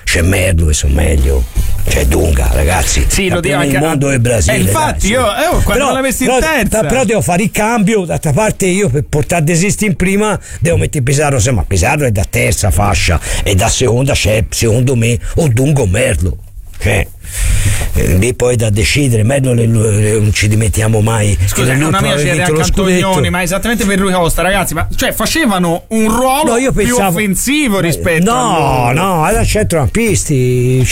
c'è Merlo che sono meglio, c'è Dunga, ragazzi. Sì, lo dico anche il mondo del Brasile. Infatti, dai, io quando l'avessi in terza. Però devo fare il cambio. D'altra parte, io per portare De Sisti in prima devo mettere Pizarro. Ma Pizarro è da terza fascia e da seconda c'è, secondo me, o Dunga o Merlo. Lì poi da decidere, Merlo non ci dimettiamo mai. Scusa, una mia c'era anche Antonioni, ma esattamente per Rui Costa, ragazzi, ma cioè facevano un ruolo più offensivo rispetto a no, era centrocampisti,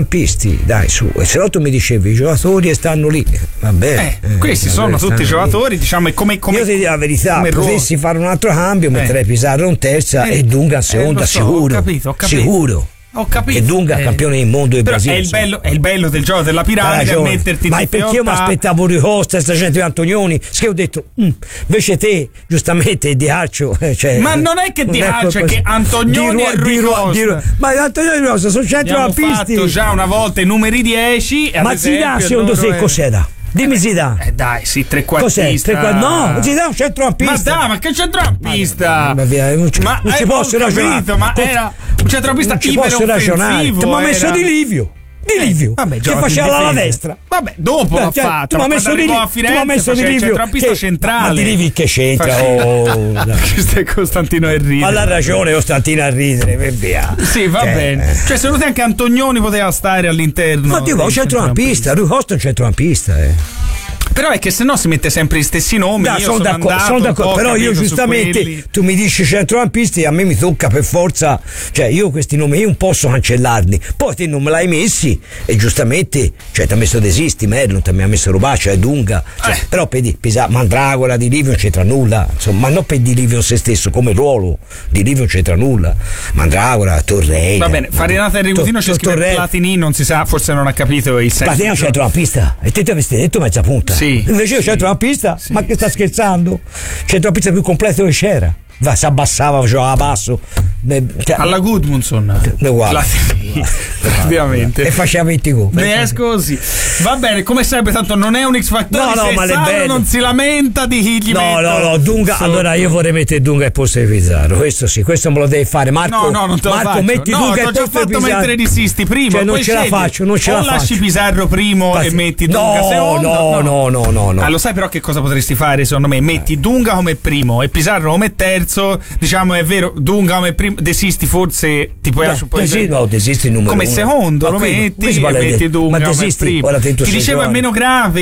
dai, su, e se no tu mi dicevi i giocatori stanno lì, vabbè, questi sono tutti i giocatori, diciamo, come io ti dico la verità, potessi fare un altro cambio, metterei Pizarro in terza e Dunga in seconda, sicuro, ho capito. Sicuro. Ho capito. Che Dunga campione del mondo del Brasile. È il bello del gioco della piramide a metterti. Ma perché io mi aspettavo Rui Costa, sta gente di Antonioni, che ho detto invece te giustamente Di Arcio, ma non è che Di Arcio, è che Antonioni e Rui Costa. Ma Antonioni e Rui Costa sono centrocampisti. Abbiamo fatto già una volta i numeri 10. Ma Zidane secondo te cos'era? Dimmi Zidane. Dai, sì, trequartista. No, Zidane è un centrocampista. Ma che centrocampista? Non ci posso ragionare. Ma era un centrocampista non ci posso ragionare. Ti ho messo Di Livio. Che faceva la destra. Vabbè, dopo l'ha fatto. Tu mi hai messo Di Livio, centrocampista centrale. Ma Di Livio che c'entra? Questo è Costantino a ridere. Ma l'ha ragione Costantino a ridere, via. Sì, va bene. Cioè, secondo te anche Antonioni poteva stare all'interno? Ma Dio, un centrocampista, Rui Costa è un centrocampista, Però è che se no si mette sempre gli stessi nomi. No, sono d'accordo, però io giustamente tu mi dici centrocampisti e a me mi tocca per forza, cioè io questi nomi io non posso cancellarli, poi te non me l'hai messi e giustamente ti ha messo De Sisti, Merlo, ti ha messo Robaccia e Dunga, però per Mandragola, Di Livio non c'entra nulla, insomma, ma non per Di Livio se stesso come ruolo, Di Livio non c'entra nulla, Mandragola, Torreira. Va bene, Farinata e Rigutino c'è scritto Platini, non si sa, forse non ha capito il senso. Platini è un centrocampista e te ti avresti detto mezza punta. Sì. Invece io c'entro una pista, ma che sta scherzando? C'entro una pista più completa che c'era. Si abbassava, faceva basso. Alla Gudmundsson. Uguale. Ovviamente. E faceva 20 gol. Ne esco così. Va bene, come sempre, tanto non è un X Factor. No, ma Saro non si lamenta di chi gli mette. No, Dunga. Allora io vorrei mettere Dunga al posto di Pizarro. Questo sì, questo me lo devi fare. Marco, non te lo Marco, faccio. metti Dunga al posto di Pizarro. Ho già fatto mettere Di Sisti prima. Cioè, non ce la faccio. O lasci Pizarro primo e metti Dunga secondo. No. Lo sai però che cosa potresti fare secondo me? Metti Dunga come primo e Pizarro come terzo. Diciamo è vero, Dunga come primo, De Sisti forse ti puoi De Sisti numero come uno. Secondo lo metti e metti Dunga come primo. Ti dicevo è meno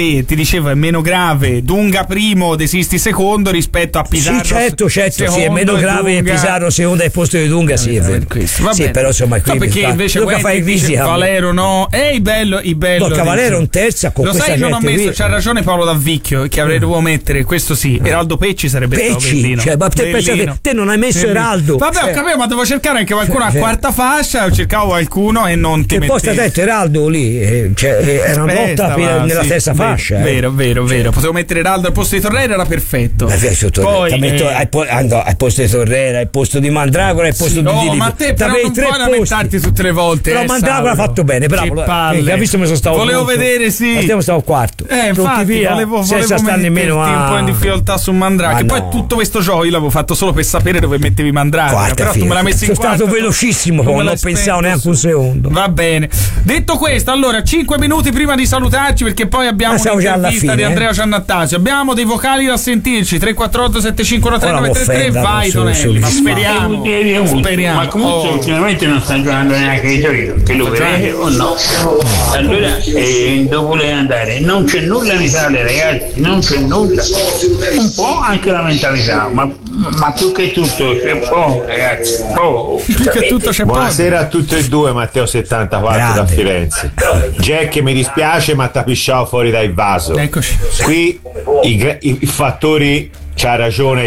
grave, Dunga primo, De Sisti secondo rispetto a Pizarro. Sì, certo, sì, è meno grave Pizarro secondo al posto di Dunga, sì, è vero. Sì, però insomma qui perché invece Valero no, i bello. Tocca Valero in terza con questa gente. Lo sai, non ho messo, c'ha ragione Paolo D'Avvicchio che avrei dovuto mettere, questo sì, Eraldo Pecci sarebbe stato bellino. Cioè, ma te non hai messo Eraldo. Vabbè, ho capito, ma devo cercare anche qualcuno a quarta fascia, cercavo qualcuno e non ti mettevo. Che poi sta detto Eraldo lì, era una botta nella stessa fascia. Vero. Potevo mettere Eraldo al posto di Torreira, era perfetto. Poi al posto di Torreira, al posto di Mandragora, al posto di Di Livio. Ma te però non puoi lamentarti tutte le volte. Però Mandragora ha fatto bene, bravo. Ha visto come sono stato. Volevo vedere, sì. Stiamo stavo quarto. Infatti, volevo senza stare nemmeno un po' in difficoltà su Mandragora. Poi tutto questo gioco io l'avevo fatto solo per sapere dove mettevi Mandragora. Però tu me l'hai messo in quarto. Sono stato velocissimo, non pensavo neanche un secondo. Va bene. Detto questo, allora 5 minuti prima di salutarci, perché poi abbiamo un'intervista di Andrea Giannattasio. Abbiamo dei vocali da sentirci. 348 751 333. Vai Tonelli, ma speriamo. Ma comunque ultimamente non sta giocando neanche i Torino, che lo vedete o no? Allora dopo lei andare, non c'è nulla in Italia, ragazzi, non c'è nulla. Un po' anche la mentalità, ma più che tutto c'è poco, ragazzi, poco. Più che tutto c'è poco. Buonasera a tutti e due, Matteo 74 da Firenze. Jack, mi dispiace, ma t'ha pisciato fuori dal vaso. Eccoci. Qui i fattori c'ha ragione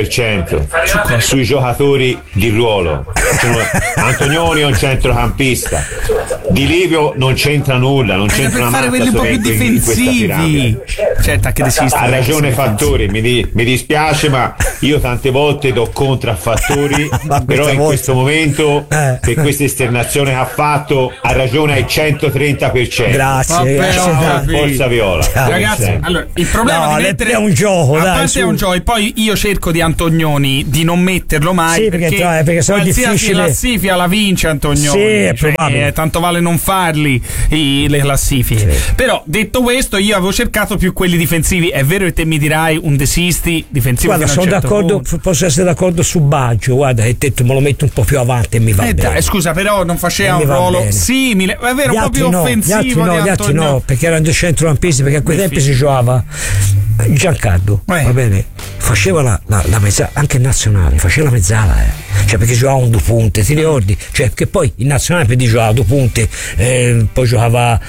100% sui giocatori di ruolo. Antonioni è un centrocampista, Di Livio non c'entra nulla, non c'entra una mazza quelli un po' più difensivi. Certo, anche ha ragione Fattori, mi dispiace, ma io tante volte do contro a Fattori, però in questo momento per questa esternazione che ha fatto ha ragione al 130%. Grazie. Forza Viola. Ragazzi, allora il problema di mettere è un gioco, a parte è un gioco, e poi io cerco di Antonioni di non metterlo mai, perché sennò è difficile la classifica la vince Antonioni, tanto vale non farli le classifiche. Sì. Però detto questo, io avevo cercato più quelli difensivi. È vero che te mi dirai un De Sisti difensivo. Guarda, sono d'accordo, posso essere d'accordo su Baggio. Guarda, hai detto me lo metto un po' più avanti e mi va bene. Dai, scusa, però non faceva un ruolo simile, è vero, un po' più offensivo. Gli altri no, perché erano dei centrocampisti, perché a quei tempi si giocava. Giancarlo, va bene, faceva la mezzala, anche in nazionale, faceva la mezzala, cioè perché giocava un due punte, ti ricordi? Cioè che poi in nazionale per giocava due punte, poi giocava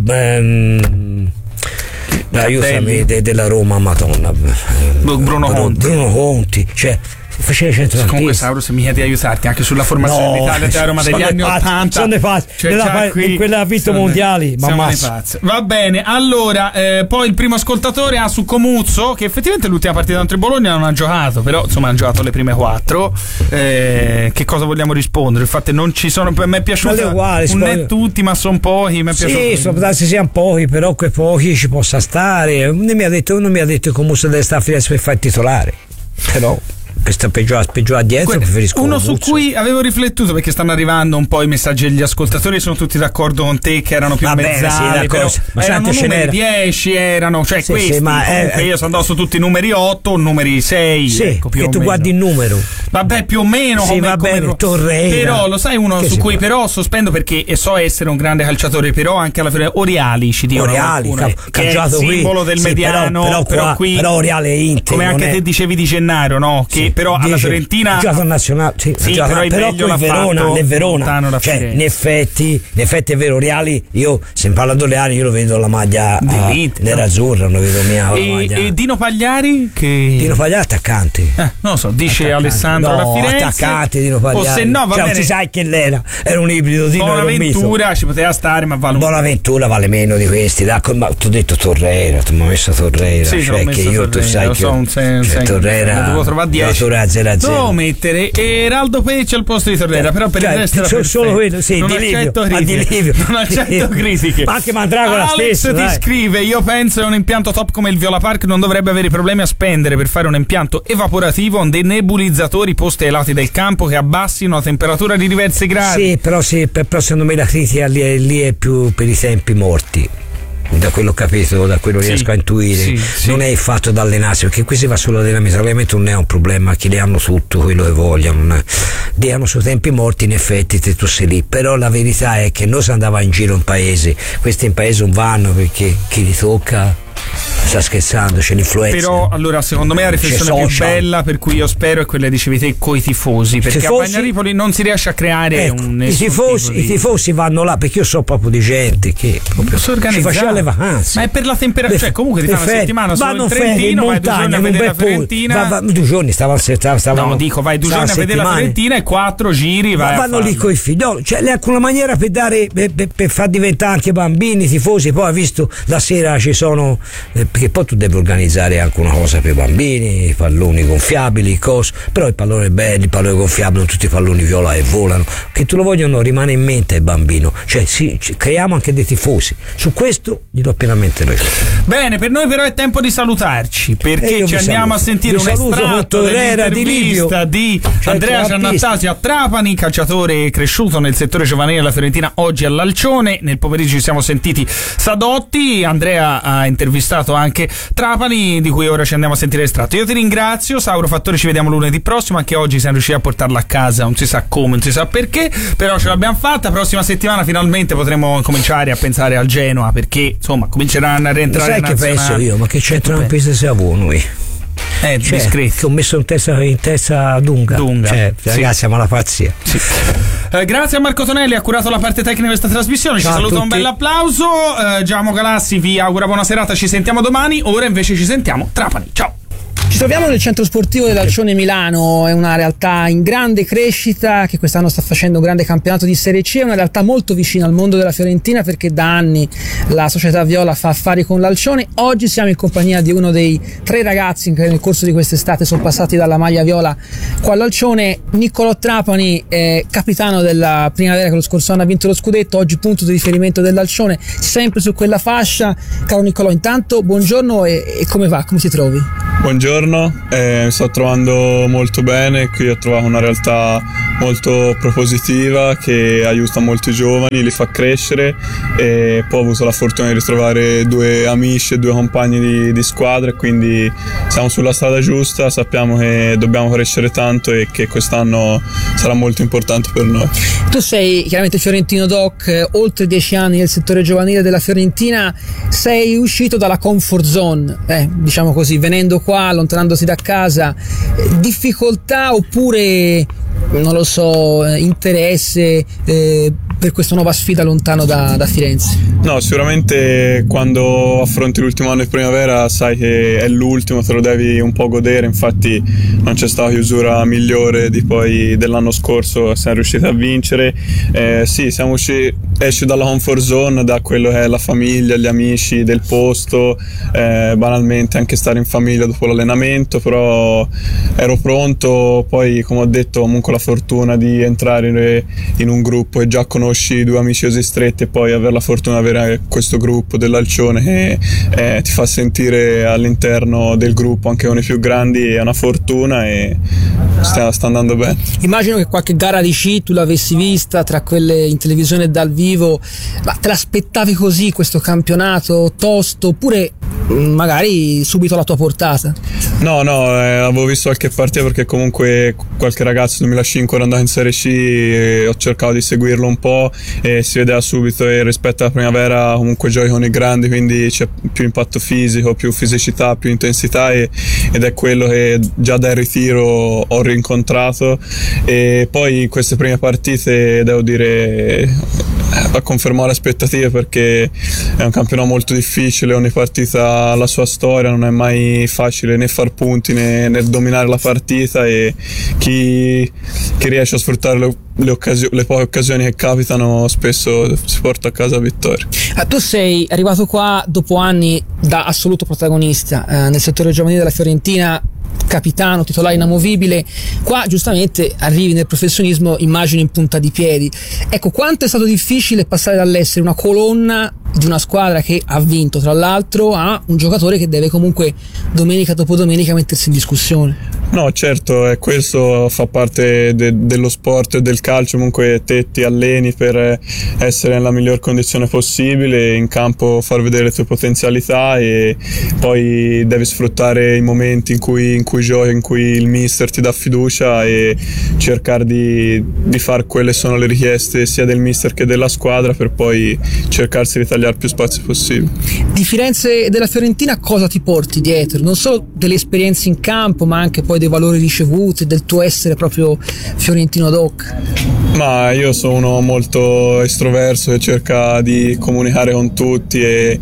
aiutami della Roma, Madonna, Bruno Conti, cioè faceva centrocampista. Comunque Sauro, se mi chiedi di aiutarti anche sulla formazione dell'Italia della Roma degli anni 80 sono in quella ha vinto mondiali, va bene. Allora poi il primo ascoltatore ha su Comuzzo, che effettivamente l'ultima partita contro il Bologna non ha giocato, però insomma ha giocato le prime 4. Che cosa vogliamo rispondere? Infatti non ci sono, per me è piaciuto non è tutti, ma sono pochi. Sì, siano pochi, però quei pochi ci possa stare. Non mi ha detto che Comuzzo deve stare per fare il titolare, però per peggiorare dietro preferisco uno su cui avevo riflettuto, perché stanno arrivando un po' i messaggi degli ascoltatori, sono tutti d'accordo con te che erano più mezzali, però ma erano numeri 10, erano questi, ma io sono andato su tutti i numeri 8, numeri 6, ecco, più che tu meno. Guardi il numero, vabbè, più o meno come Torreira, però lo sai uno su cui però sospendo, perché so essere un grande calciatore, però anche alla fine Oriali ci dicono che è il simbolo del mediano, però qui Oriali è Inter, come anche te dicevi di Gennaro, no? Che però alla Fiorentina giocato nazionale, però con il Verona, cioè in effetti è vero, Oriali, io se parlando di Oriali io lo vedo la maglia nerazzurra, non vedo mia e Dino Pagliari Dino Pagliari attaccante, non lo so, dice attaccante. Alessandro da Firenze, attaccante Dino Pagliari, o se no va bene, si sai che era un ibrido. Dino Bonaventura ci poteva stare, ma vale Bonaventura vale meno di questi, ma tu hai detto Torreira, tu mi hai messo Torreira, cioè che io tu sai che Torreira devo trovare 10. Devo mettere Eraldo Pecci al posto di Torreira, però per il resto solo quello, non accetto critiche. Anche Mandragola stesso. Alex ti scrive: io penso che un impianto top come il Viola Park non dovrebbe avere problemi a spendere per fare un impianto evaporativo con dei nebulizzatori posti ai lati del campo che abbassino la temperatura di diversi gradi. Però secondo me la critica lì è più per i tempi morti. Da quello ho capito, da quello riesco a intuire, non è il fatto di allenarsi, perché qui si va solo allenamento, l'allenamento non è un problema, che le hanno tutto quello che vogliono, hanno sui tempi morti, in effetti tu sei lì, però la verità è che noi si andava in giro in paese, questi in paese non vanno perché chi li tocca sta scherzando, c'è l'influenza. Però allora secondo me la riflessione più bella, per cui io spero, è quella dicevi coi tifosi, perché a Bagnaripoli non si riesce a creare i tifosi vanno là, perché io so proprio di gente che si faceva le vacanze, ma è per la temperatura, cioè comunque ti fanno una settimana solo in Trentino, vai 2 giorni a vedere la Fiorentina, 2 giorni stavano no, dico vai 2 giorni a vedere la Fiorentina e 4 giri vai, vanno lì coi figli, cioè una maniera per dare per far diventare anche bambini tifosi. Poi hai visto la sera ci sono, perché poi tu devi organizzare anche una cosa per i bambini, i palloni gonfiabili, però i palloni belli, i palloni gonfiabili, non tutti i palloni viola e volano, che tu lo vogliono rimane in mente il bambino, cioè creiamo anche dei tifosi, su questo gli do pienamente ragione. Bene, per noi però è tempo di salutarci, perché ci andiamo a sentire un estratto dell'intervista di Andrea Giannattasio a Trapani, calciatore cresciuto nel settore giovanile della Fiorentina, oggi all'Alcione. Nel pomeriggio ci siamo sentiti Sadotti, Andrea ha intervistato anche Trapani, di cui ora ci andiamo a sentire l'estratto. Io ti ringrazio, Sauro Fattori, ci vediamo lunedì prossimo, anche oggi siamo riusciti a portarla a casa, non si sa come, non si sa perché, però ce l'abbiamo fatta. Prossima settimana finalmente potremo cominciare a pensare al Genoa, perché insomma cominceranno a rientrare. Sai che penso io, ma che centrocampista siamo noi? Discreto. Che ho messo in testa Dunga. Ragazzi, siamo alla pazzia. Grazie a Marco Tonelli, ha curato la parte tecnica di questa trasmissione. Ci saluta un bel applauso. Giacomo Galassi vi augura buona serata, ci sentiamo domani. Ora invece ci sentiamo Trapani. Ciao. Ci troviamo nel centro sportivo dell'Alcione Milano, è una realtà in grande crescita che quest'anno sta facendo un grande campionato di Serie C, è una realtà molto vicina al mondo della Fiorentina perché da anni la società viola fa affari con l'Alcione. Oggi siamo in compagnia di uno dei 3 ragazzi che nel corso di quest'estate sono passati dalla maglia viola qua all'Alcione. Niccolò Trapani, capitano della Primavera che lo scorso anno ha vinto lo scudetto, oggi punto di riferimento dell'Alcione, sempre su quella fascia. Caro Niccolò, intanto buongiorno e come va? Come ti trovi? Buongiorno, anno, mi sto trovando molto bene. Qui ho trovato una realtà molto propositiva che aiuta molto i giovani, li fa crescere, e poi ho avuto la fortuna di ritrovare 2 amici e 2 compagni di squadra, quindi siamo sulla strada giusta. Sappiamo che dobbiamo crescere tanto e che quest'anno sarà molto importante per noi. Tu sei chiaramente fiorentino doc, oltre 10 anni nel settore giovanile della Fiorentina, sei uscito dalla comfort zone, diciamo così, venendo qua, allontanandosi da casa. Difficoltà oppure, non lo so, interesse per questa nuova sfida lontano da Firenze? No, sicuramente quando affronti l'ultimo anno di primavera sai che è l'ultimo, te lo devi un po' godere. Infatti non c'è stata chiusura migliore di poi dell'anno scorso, siamo riusciti a vincere. Sì, siamo usciti, esci dalla comfort zone, da quello che è la famiglia, gli amici del posto, banalmente anche stare in famiglia dopo l'allenamento, però ero pronto. Poi, come ho detto, comunque la fortuna di entrare in un gruppo e già conosci 2 amici così stretti, e poi avere la fortuna di avere questo gruppo dell'Alcione che ti fa sentire all'interno del gruppo anche con i più grandi, è una fortuna e sta andando bene. Immagino che qualche gara di sci tu l'avessi vista tra quelle in televisione dal vivo, ma te l'aspettavi così questo campionato tosto, oppure magari subito alla tua portata? No, avevo visto qualche partita perché comunque qualche ragazzo nel 2005 era andato in Serie C e ho cercato di seguirlo un po', e si vedeva subito che rispetto alla primavera comunque giochi con i grandi, quindi c'è più impatto fisico, più fisicità, più intensità, ed è quello che già dal ritiro ho rincontrato. E poi in queste prime partite devo dire a confermare le aspettative, perché è un campionato molto difficile, ogni partita ha la sua storia, non è mai facile né far punti né dominare la partita, e chi riesce a sfruttare le poche occasioni che capitano spesso si porta a casa la vittoria. Tu sei arrivato qua dopo anni da assoluto protagonista nel settore giovanile della Fiorentina, capitano, titolare inamovibile. Qua giustamente arrivi nel professionismo, immagino, in punta di piedi. Ecco, quanto è stato difficile passare dall'essere una colonna di una squadra che ha vinto, tra l'altro, a un giocatore che deve comunque domenica dopo domenica mettersi in discussione? No, certo, questo fa parte dello sport e del calcio. Comunque te ti alleni per essere nella miglior condizione possibile, in campo far vedere le tue potenzialità, e poi devi sfruttare i momenti in cui giochi, in cui il mister ti dà fiducia, e cercare di fare quelle sono le richieste sia del mister che della squadra, per poi cercarsi di tagliare più spazio possibile. Di Firenze e della Fiorentina cosa ti porti dietro? Non solo delle esperienze in campo, ma anche poi dei valori ricevuti, del tuo essere proprio fiorentino doc? Ma io sono uno molto estroverso che cerca di comunicare con tutti, e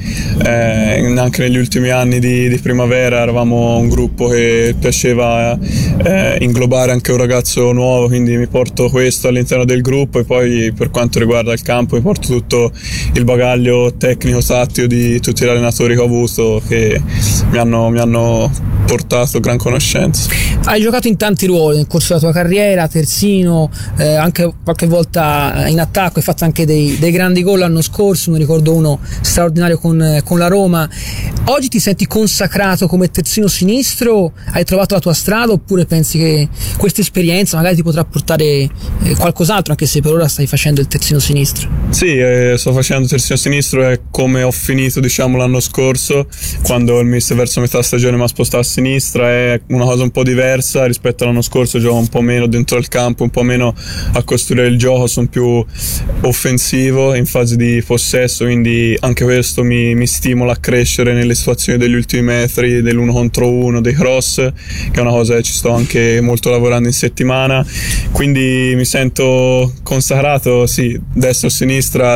anche negli ultimi anni di primavera eravamo un gruppo che piaceva inglobare anche un ragazzo nuovo, quindi mi porto questo all'interno del gruppo, e poi per quanto riguarda il campo mi porto tutto il bagaglio tecnico tattico di tutti gli allenatori che ho avuto, che mi hanno portato gran conoscenza. Hai giocato in tanti ruoli nel corso della tua carriera, terzino, anche qualche volta in attacco, hai fatto anche dei grandi gol l'anno scorso, mi ricordo uno straordinario con la Roma. Oggi ti senti consacrato come terzino sinistro? Hai trovato la tua strada, oppure pensi che questa esperienza magari ti potrà portare qualcos'altro, anche se per ora stai facendo il terzino sinistro? Sì, sto facendo il terzino sinistro, è come ho finito l'anno scorso, quando il mister verso metà stagione mi ha spostato a sinistra. È una cosa un po' diversa rispetto all'anno scorso, gioco un po' meno dentro il campo, un po' meno a costruire il gioco, sono più offensivo in fase di possesso, quindi anche questo mi stimola a crescere nelle situazioni degli ultimi metri, dell'1 contro 1, dei cross, che è una cosa che ci sto anche molto lavorando in settimana, quindi mi sento consacrato. Sì, destra o sinistra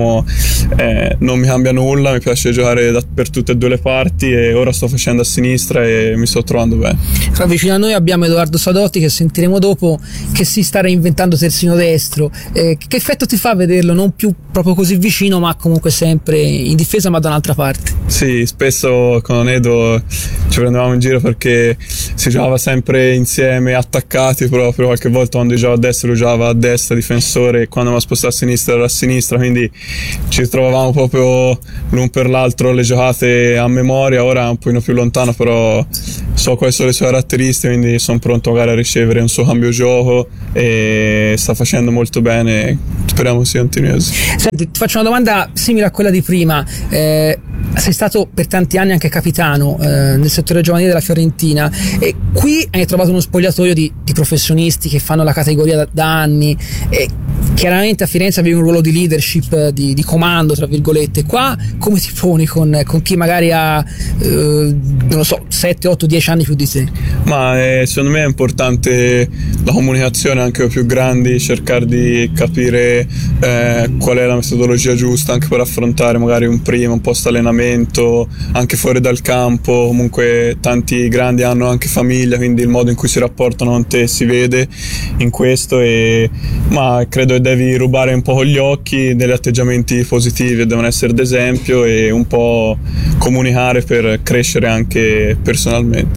non mi cambia nulla, mi piace giocare per tutte e 2 le parti, e ora sto facendo a sinistra e mi sto trovando bene. Vicino a noi abbiamo Edoardo Sadotti, che sentiremo dopo, che si sta reinventando terzino destro. Che effetto ti fa vederlo non più proprio così vicino, ma comunque sempre in difesa, ma da un'altra parte? Sì, spesso con Edo ci prendevamo in giro perché si giocava sempre insieme, attaccati proprio. Qualche volta quando giocava a destra lui giocava a destra, difensore, e quando mi ha spostato a sinistra era a sinistra, quindi ci trovavamo proprio l'un per l'altro le giocate a memoria. Ora un pochino più lontano, però so quali sono le sue caratteristiche, quindi sono pronto magari a ricevere un suo cambio gioco, e sta facendo molto bene, speriamo si continui così. Senti, ti faccio una domanda simile a quella di prima. Sei stato per tanti anni anche capitano nel settore giovanile della Fiorentina, e qui hai trovato uno spogliatoio di professionisti che fanno la categoria da anni, e chiaramente a Firenze avevi un ruolo di leadership, di comando tra virgolette. Qua come ti poni con chi magari ha non lo so, 7, 8, 10 anni più di te? Ma secondo me è importante la comunicazione anche con i più grandi, cercare di capire qual è la metodologia giusta anche per affrontare magari un prima, un post allenamento, anche fuori dal campo. Comunque tanti grandi hanno anche famiglia, quindi il modo in cui si rapportano con te si vede in questo, ma credo che devi rubare un po' con gli occhi degli atteggiamenti positivi, devono essere d'esempio, e un po' comunicare per crescere anche personalmente.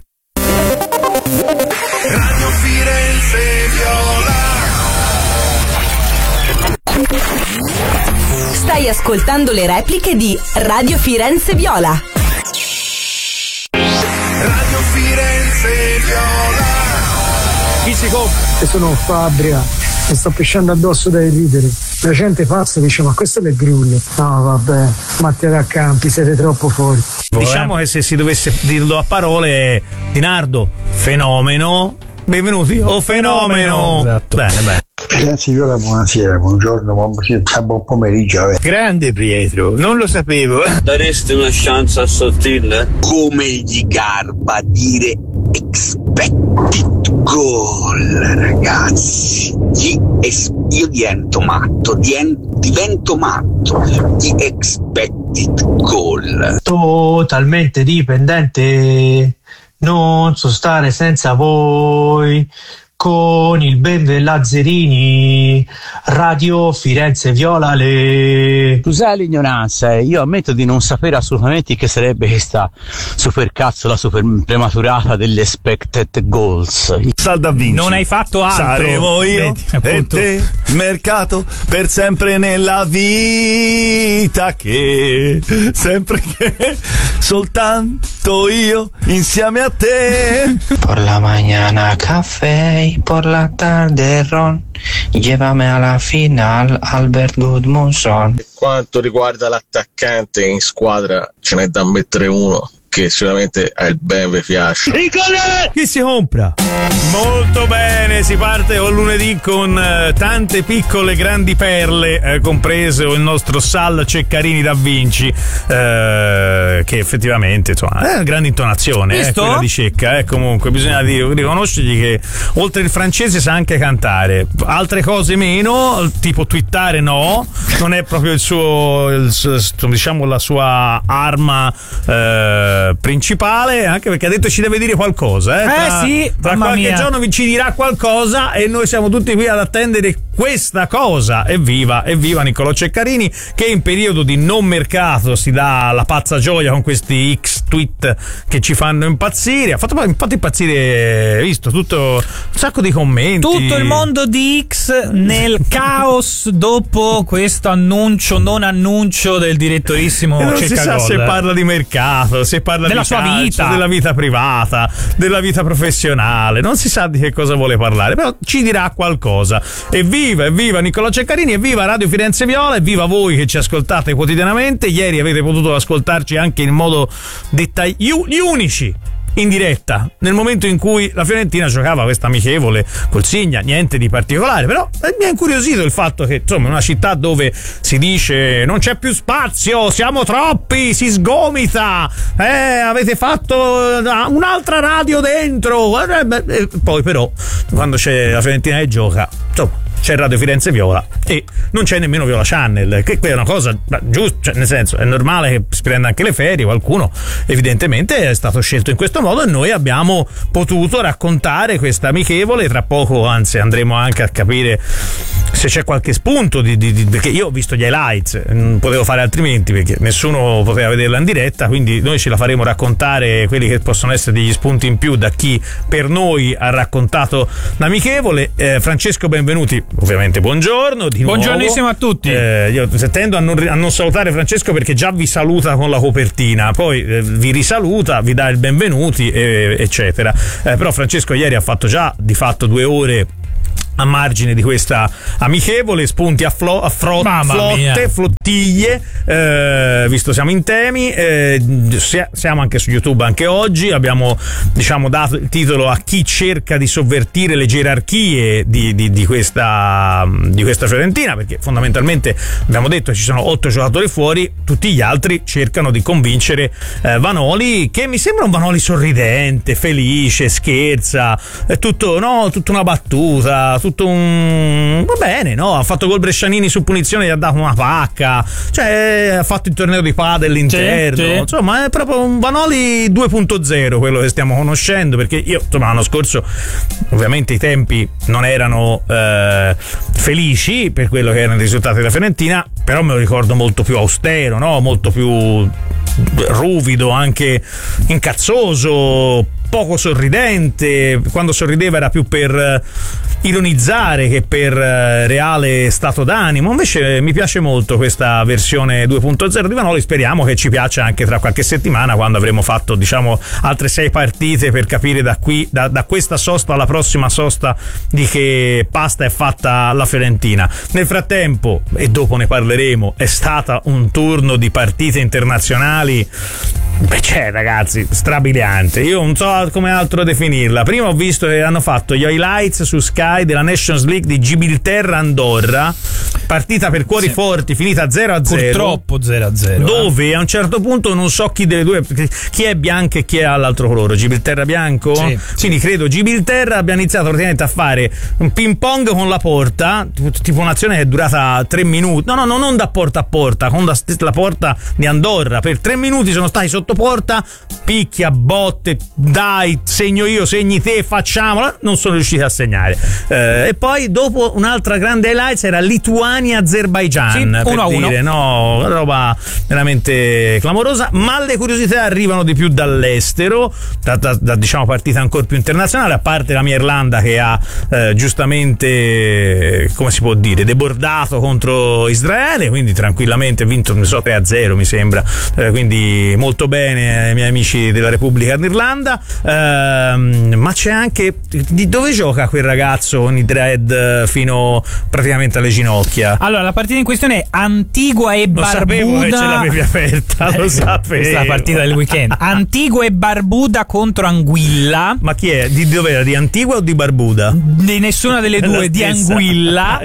Radio Firenze Viola. Stai ascoltando le repliche di Radio Firenze Viola. Radio Firenze Viola. Chi si compra? E sono Fabria e sto pisciando addosso dai ridere. La gente passa e dice: ma questo è il Grullo. No vabbè, Mattia da Campi, siete troppo fuori. Diciamo che se si dovesse dirlo a parole, Dinardo, fenomeno. Benvenuti, fenomeno. Esatto. Bene. Firenze Viola, buonasera, buongiorno, buon pomeriggio. Grande Pietro, non lo sapevo. Daresti una chance a Sottil? Come gli garba dire expected goal, ragazzi. Io divento matto di expected goal. Totalmente dipendente, non so stare senza voi. Con il Benve Lazzarini, Radio Firenze Viola. Scusa l'ignoranza, io ammetto di non sapere assolutamente che sarebbe questa supercazzola super prematurata degli expected goals. Salda Vinci. Non hai fatto altro. Saremo io e te, mercato per sempre nella vita, che sempre che soltanto io insieme a te. Por la mañana café, por la tarde ron, llévame alla final Albert Gudmundsson. Per quanto riguarda l'attaccante in squadra, ce n'è da mettere uno che sicuramente a il Benve piace. Chi si compra? Molto bene, si parte con lunedì con tante piccole grandi perle, compreso il nostro Sal Ceccarini da Vinci, che effettivamente insomma è una grande intonazione, quella di Cecca, comunque bisogna riconoscergli che oltre il francese sa anche cantare, altre cose meno, tipo twittare no, non è proprio diciamo la sua arma principale, anche perché ha detto ci deve dire qualcosa, sì, tra qualche giorno ci dirà qualcosa e noi siamo tutti qui ad attendere questa cosa. Evviva Niccolò Ceccarini, che in periodo di non mercato si dà la pazza gioia con questi X tweet che ci fanno impazzire. Ha fatto impazzire, visto tutto un sacco di commenti, tutto il mondo di X nel caos dopo questo non annuncio del direttorissimo non Cecca si sa Gol. se parla di mercato, se parla della di sua calcio, vita, della vita privata, della vita professionale, non si sa di che cosa vuole parlare, però ci dirà qualcosa. Evviva Niccolò Ceccarini, evviva Radio Firenze Viola, evviva voi che ci ascoltate quotidianamente. Ieri avete potuto ascoltarci anche in modo gli unici in diretta nel momento in cui la Fiorentina giocava questa amichevole col Signa, niente di particolare, però mi ha incuriosito il fatto che insomma in una città dove si dice non c'è più spazio, siamo troppi, si sgomita, avete fatto un'altra radio dentro, poi però quando c'è la Fiorentina che gioca, insomma c'è Radio Firenze Viola e non c'è nemmeno Viola Channel, che è una cosa giusta, cioè, nel senso è normale che si prenda anche le ferie, qualcuno evidentemente è stato scelto in questo modo e noi abbiamo potuto raccontare questa amichevole. Tra poco anzi andremo anche a capire se c'è qualche spunto perché io ho visto gli highlights, non potevo fare altrimenti perché nessuno poteva vederla in diretta, quindi noi ce la faremo raccontare quelli che possono essere degli spunti in più da chi per noi ha raccontato l'amichevole. Francesco, benvenuti. ovviamente buongiorno di nuovo. Buongiornissimo a tutti. Io tendo a non salutare Francesco perché già vi saluta con la copertina, poi vi risaluta, vi dà il benvenuti eccetera, però Francesco ieri ha fatto già di fatto 2 ore a margine di questa amichevole, spunti a flotte, flottiglie, visto siamo in temi, siamo anche su YouTube anche oggi, abbiamo dato il titolo a chi cerca di sovvertire le gerarchie di questa Fiorentina, perché fondamentalmente abbiamo detto ci sono 8 giocatori fuori, tutti gli altri cercano di convincere Vanoli, che mi sembra un Vanoli sorridente, felice, scherza, è tutto una battuta, va bene, no? Ha fatto gol Brescianini su punizione, gli ha dato una pacca, cioè ha fatto il torneo di padel all'interno, sì. Insomma è proprio un Vanoli 2.0 quello che stiamo conoscendo, perché io l'anno scorso ovviamente i tempi non erano felici per quello che erano i risultati della Fiorentina, però me lo ricordo molto più austero, no? Molto più ruvido, anche incazzoso, poco sorridente. Quando sorrideva era più per ironizzare che per reale stato d'animo. Invece mi piace molto questa versione 2.0 di Vanoli, speriamo che ci piaccia anche tra qualche settimana, quando avremo fatto altre 6 partite per capire da questa sosta alla prossima sosta di che pasta è fatta la Fiorentina. Nel frattempo, e dopo ne parleremo, è stata un turno di partite internazionali, ragazzi, strabiliante. Io non so come altro definirla. Prima ho visto che hanno fatto gli highlights su Sky della Nations League di Gibilterra-Andorra, partita per cuori forti, finita 0-0. Purtroppo 0-0. Dove a un certo punto non so chi delle due, chi è bianco e chi ha l'altro colore. Gibilterra bianco? Sì. Quindi credo Gibilterra abbia iniziato praticamente a fare un ping pong con la porta, tipo un'azione che è durata 3 minuti. No, non da porta a porta, con la porta di Andorra. Per 3 minuti sono stati sotto porta, picchia, botte, dai, segno io, segni te, facciamola. Non sono riusciti a segnare. E poi dopo un'altra grande highlights era Lituania-Azerbaijan, sì, per 1-1. dire, no, una roba veramente clamorosa. Ma le curiosità arrivano di più dall'estero, da partite ancora più internazionali, a parte la mia Irlanda che ha giustamente, come si può dire, debordato contro Israele, quindi tranquillamente vinto 3-0 mi sembra, quindi molto bene ai miei amici della Repubblica d'Irlanda. Ma c'è anche, di dove gioca quel ragazzo con i dread fino praticamente alle ginocchia? Allora, la partita in questione è Antigua e Barbuda. Lo sapevo che ce l'avevi aperta, lo sapevo. Questa è la partita del weekend. Antigua e Barbuda contro Anguilla. Ma chi è? Di dove era? Di Antigua o di Barbuda? Di nessuna delle due, di Anguilla,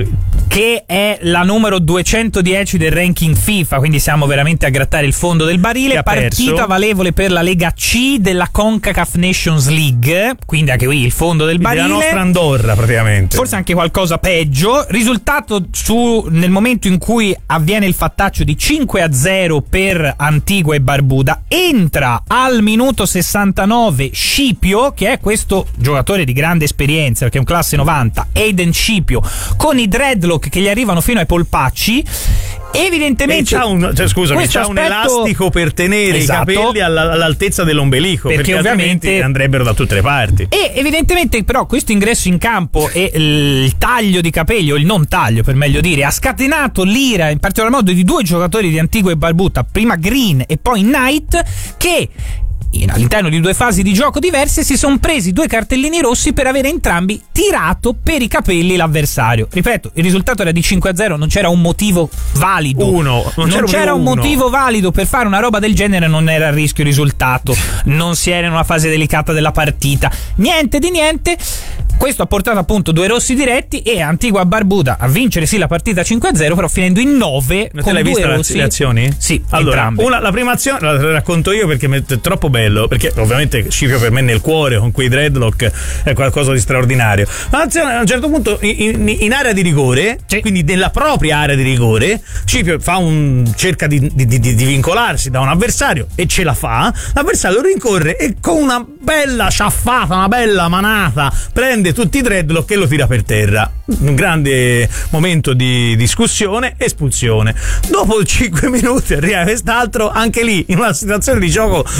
che è la numero 210 del ranking FIFA, quindi siamo veramente a grattare il fondo del barile. Partita valevole per la Lega C della CONCACAF Nations League, quindi anche qui il fondo del barile. La nostra Andorra praticamente. Forse anche qualcosa peggio. Risultato nel momento in cui avviene il fattaccio di 5-0 per Antigua e Barbuda. Entra al minuto 69 Scipio, che è questo giocatore di grande esperienza perché è un classe 90, Aiden Scipio, con i dreadlock che gli arrivano fino ai polpacci. Evidentemente c'ha un elastico per tenere i capelli all'altezza dell'ombelico, perché ovviamente andrebbero da tutte le parti. E evidentemente però questo ingresso in campo e il taglio di capelli, o il non taglio per meglio dire, ha scatenato l'ira in particolar modo di 2 giocatori di Antigua e Barbuda, prima Green e poi Knight, che all'interno di 2 fasi di gioco diverse si sono presi 2 cartellini rossi per avere entrambi tirato per i capelli l'avversario. Ripeto, il risultato era di 5-0, non c'era un motivo valido. Non c'era un motivo valido per fare una roba del genere, non era a rischio risultato, non si era in una fase delicata della partita, niente di niente. Questo ha portato appunto 2 rossi diretti e Antigua Barbuda a vincere sì la partita 5-0, però finendo in 9 con 2 rossi. Le azioni? Sì, allora, la prima azione la racconto io perché è troppo bello, perché ovviamente Scipio per me nel cuore con quei dreadlock è qualcosa di straordinario. Ma a un certo punto in area di rigore, quindi nella propria area di rigore, Scipio cerca di vincolarsi da un avversario e ce la fa. L'avversario rincorre e con una bella sciaffata, una bella manata prende tutti i dreadlock e lo tira per terra. Un grande momento di discussione, espulsione. Dopo 5 minuti arriva quest'altro, anche lì in una situazione di gioco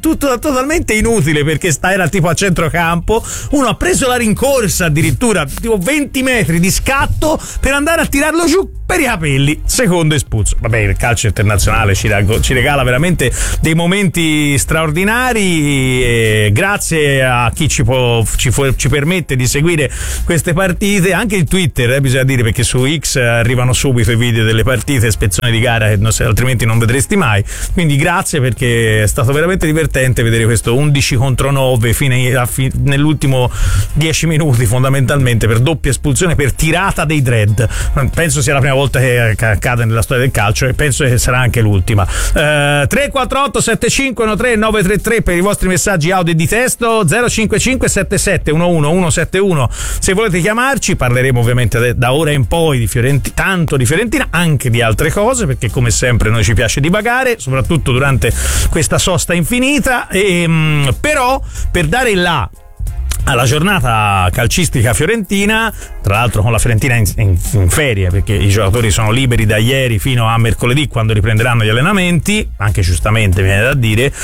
tutto totalmente inutile perché era tipo a centrocampo. Uno ha preso la rincorsa addirittura tipo 20 metri di scatto per andare a tirarlo giù per i capelli, secondo espulso. Vabbè, il calcio internazionale ci regala veramente dei momenti straordinari e grazie a chi ci permette di seguire queste partite, anche in Twitter, bisogna dire, perché su X arrivano subito i video delle partite, spezzoni di gara che altrimenti non vedresti mai, quindi grazie, perché è stato veramente divertente vedere questo 11 contro 9 nell'ultimo 10 minuti fondamentalmente, per doppia espulsione per tirata dei Dread. Penso sia la prima volta che accade nella storia del calcio e penso che sarà anche l'ultima. 348 7513 933 per i vostri messaggi audio e di testo, 055 77 11 171 se volete chiamarci. Parleremo ovviamente da ora in poi di tanto di Fiorentina, anche di altre cose, perché come sempre noi ci piace divagare, soprattutto durante questa sosta infinita, però per dare il là alla giornata calcistica fiorentina, tra l'altro con la Fiorentina in ferie, perché i giocatori sono liberi da ieri fino a mercoledì, quando riprenderanno gli allenamenti, anche giustamente viene da dire,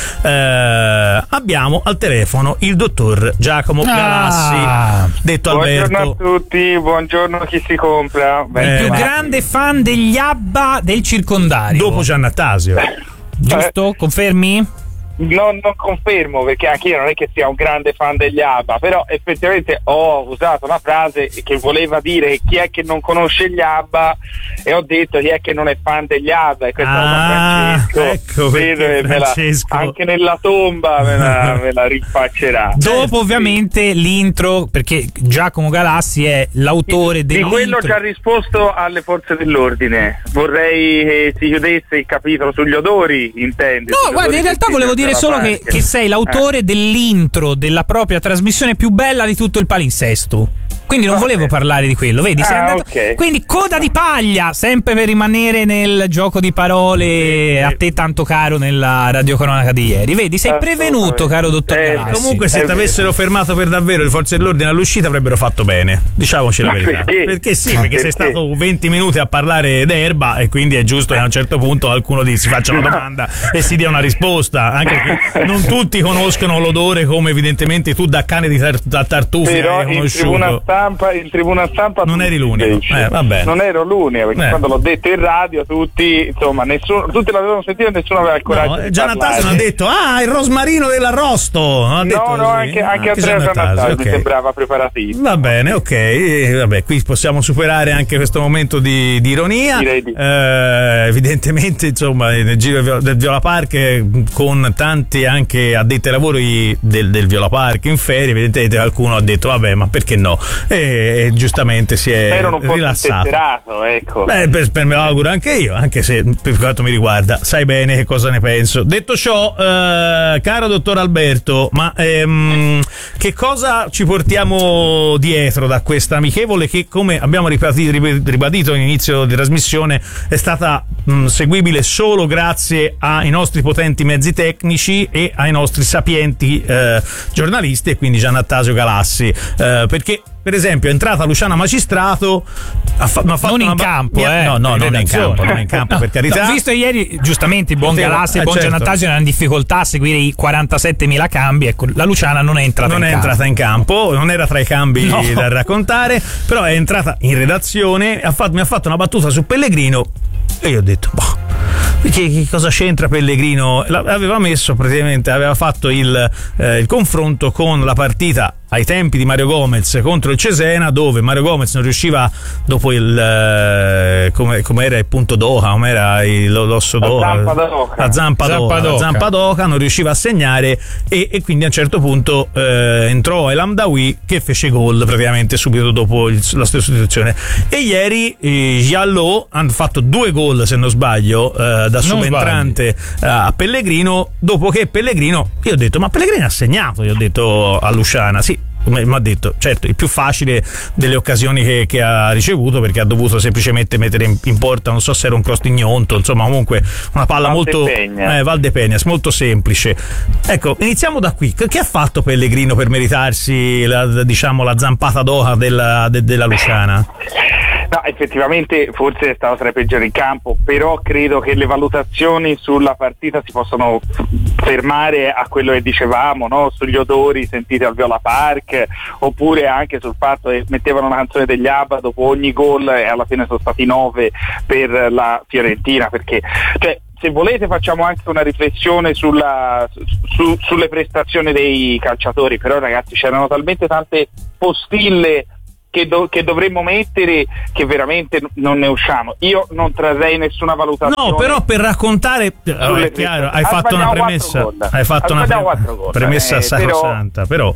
abbiamo al telefono il dottor Giacomo Galassi, detto Alberto. Buongiorno a tutti, buongiorno a chi si compra. Il più grande fan degli ABBA del circondario dopo Giannattasio, giusto? Confermi? Non confermo, perché anche io non è che sia un grande fan degli ABBA, però effettivamente ho usato una frase che voleva dire chi è che non conosce gli ABBA, e ho detto chi è che non è fan degli ABBA, e questa Francesco, ecco, Francesco. Anche nella tomba me la rifaccerà. Dopo ovviamente l'intro, perché Giacomo Galassi è l'autore di quello che ha risposto alle forze dell'ordine. Vorrei che si chiudesse il capitolo sugli odori, intende? No, guarda, in realtà volevo dire solo che sei l'autore dell'intro della propria trasmissione più bella di tutto il palinsesto. Quindi non volevo parlare di quello, vedi? Sei andato... Quindi coda di paglia, sempre per rimanere nel gioco di parole a te tanto caro nella radiocronaca di ieri. Vedi, sei prevenuto, caro dottor Galassi. Comunque se ti avessero fermato per davvero le forze dell'ordine all'uscita avrebbero fatto bene, diciamoci la verità. Perché sei stato 20 minuti a parlare d'erba, e quindi è giusto che a un certo punto qualcuno si faccia una domanda e si dia una risposta, anche perché non tutti conoscono l'odore come evidentemente tu da cane da tartufi hai conosciuto. In tribuna stampa non eri l'unico, va bene. Non ero l'unico, perché quando l'ho detto in radio tutti l'avevano sentito e nessuno aveva il coraggio di Giannattasio non ha detto il rosmarino dell'arrosto, anche Andrea Giannattasio mi sembrava preparatissimo. Va bene, ok, qui possiamo superare anche questo momento di ironia. Evidentemente insomma nel giro del Viola Park, con tanti anche addetti ai lavori del Viola Park in ferie, evidentemente qualcuno ha detto vabbè, ma perché no, e giustamente si è rilassato. Ecco. Per me lo auguro anche io, anche se per quanto mi riguarda sai bene che cosa ne penso. Detto ciò, caro dottor Alberto, ma che cosa ci portiamo dietro da questa amichevole che, come abbiamo ribadito all'inizio di trasmissione, è stata seguibile solo grazie ai nostri potenti mezzi tecnici e ai nostri sapienti giornalisti, e quindi Giannattasio Galassi, perché per esempio è entrata Luciana Magistrato, non in campo, non in campo, per carità. Ho visto ieri giustamente il buon Galassi e il buon Giannattasio erano in difficoltà a seguire i 47.000 cambi, ecco, la Luciana non è entrata in campo, non era tra i cambi da raccontare, però è entrata in redazione, mi ha fatto una battuta su Pellegrino e io ho detto che cosa c'entra Pellegrino? Aveva fatto il confronto con la partita ai tempi di Mario Gomez contro il Cesena, dove Mario Gomez non riusciva, dopo come era il punto Doha, come era l'osso Doha, la zampa Doha, non riusciva a segnare, e quindi a un certo punto entrò El Hamdaoui, che fece gol praticamente subito dopo la sostituzione. E ieri Giallo hanno fatto 2 gol, se non sbaglio, da subentrante a Pellegrino, dopo che Pellegrino, io ho detto ma Pellegrino ha segnato, io ho detto a Luciana, sì, mi ha detto, certo, il più facile delle occasioni che ha ricevuto, perché ha dovuto semplicemente mettere in porta, non so se era un cross di Gnonto, insomma comunque una palla Valdepegnas, molto semplice. Ecco, iniziamo da qui. Che ha fatto Pellegrino per meritarsi la zampata d'oca della Luciana? No, effettivamente forse è stato tra i peggiori in campo, però credo che le valutazioni sulla partita si possano fermare a quello che dicevamo, no? Sugli odori sentiti al Viola Park, oppure anche sul fatto che mettevano una canzone degli ABBA dopo ogni gol e alla fine sono stati 9 per la Fiorentina, perché se volete facciamo anche una riflessione sulle prestazioni dei calciatori, però ragazzi c'erano talmente tante postille che dovremmo mettere che veramente non ne usciamo. Io non trarrei nessuna valutazione. No, però per raccontare è chiaro, hai fatto una premessa, premessa sacrosanta, però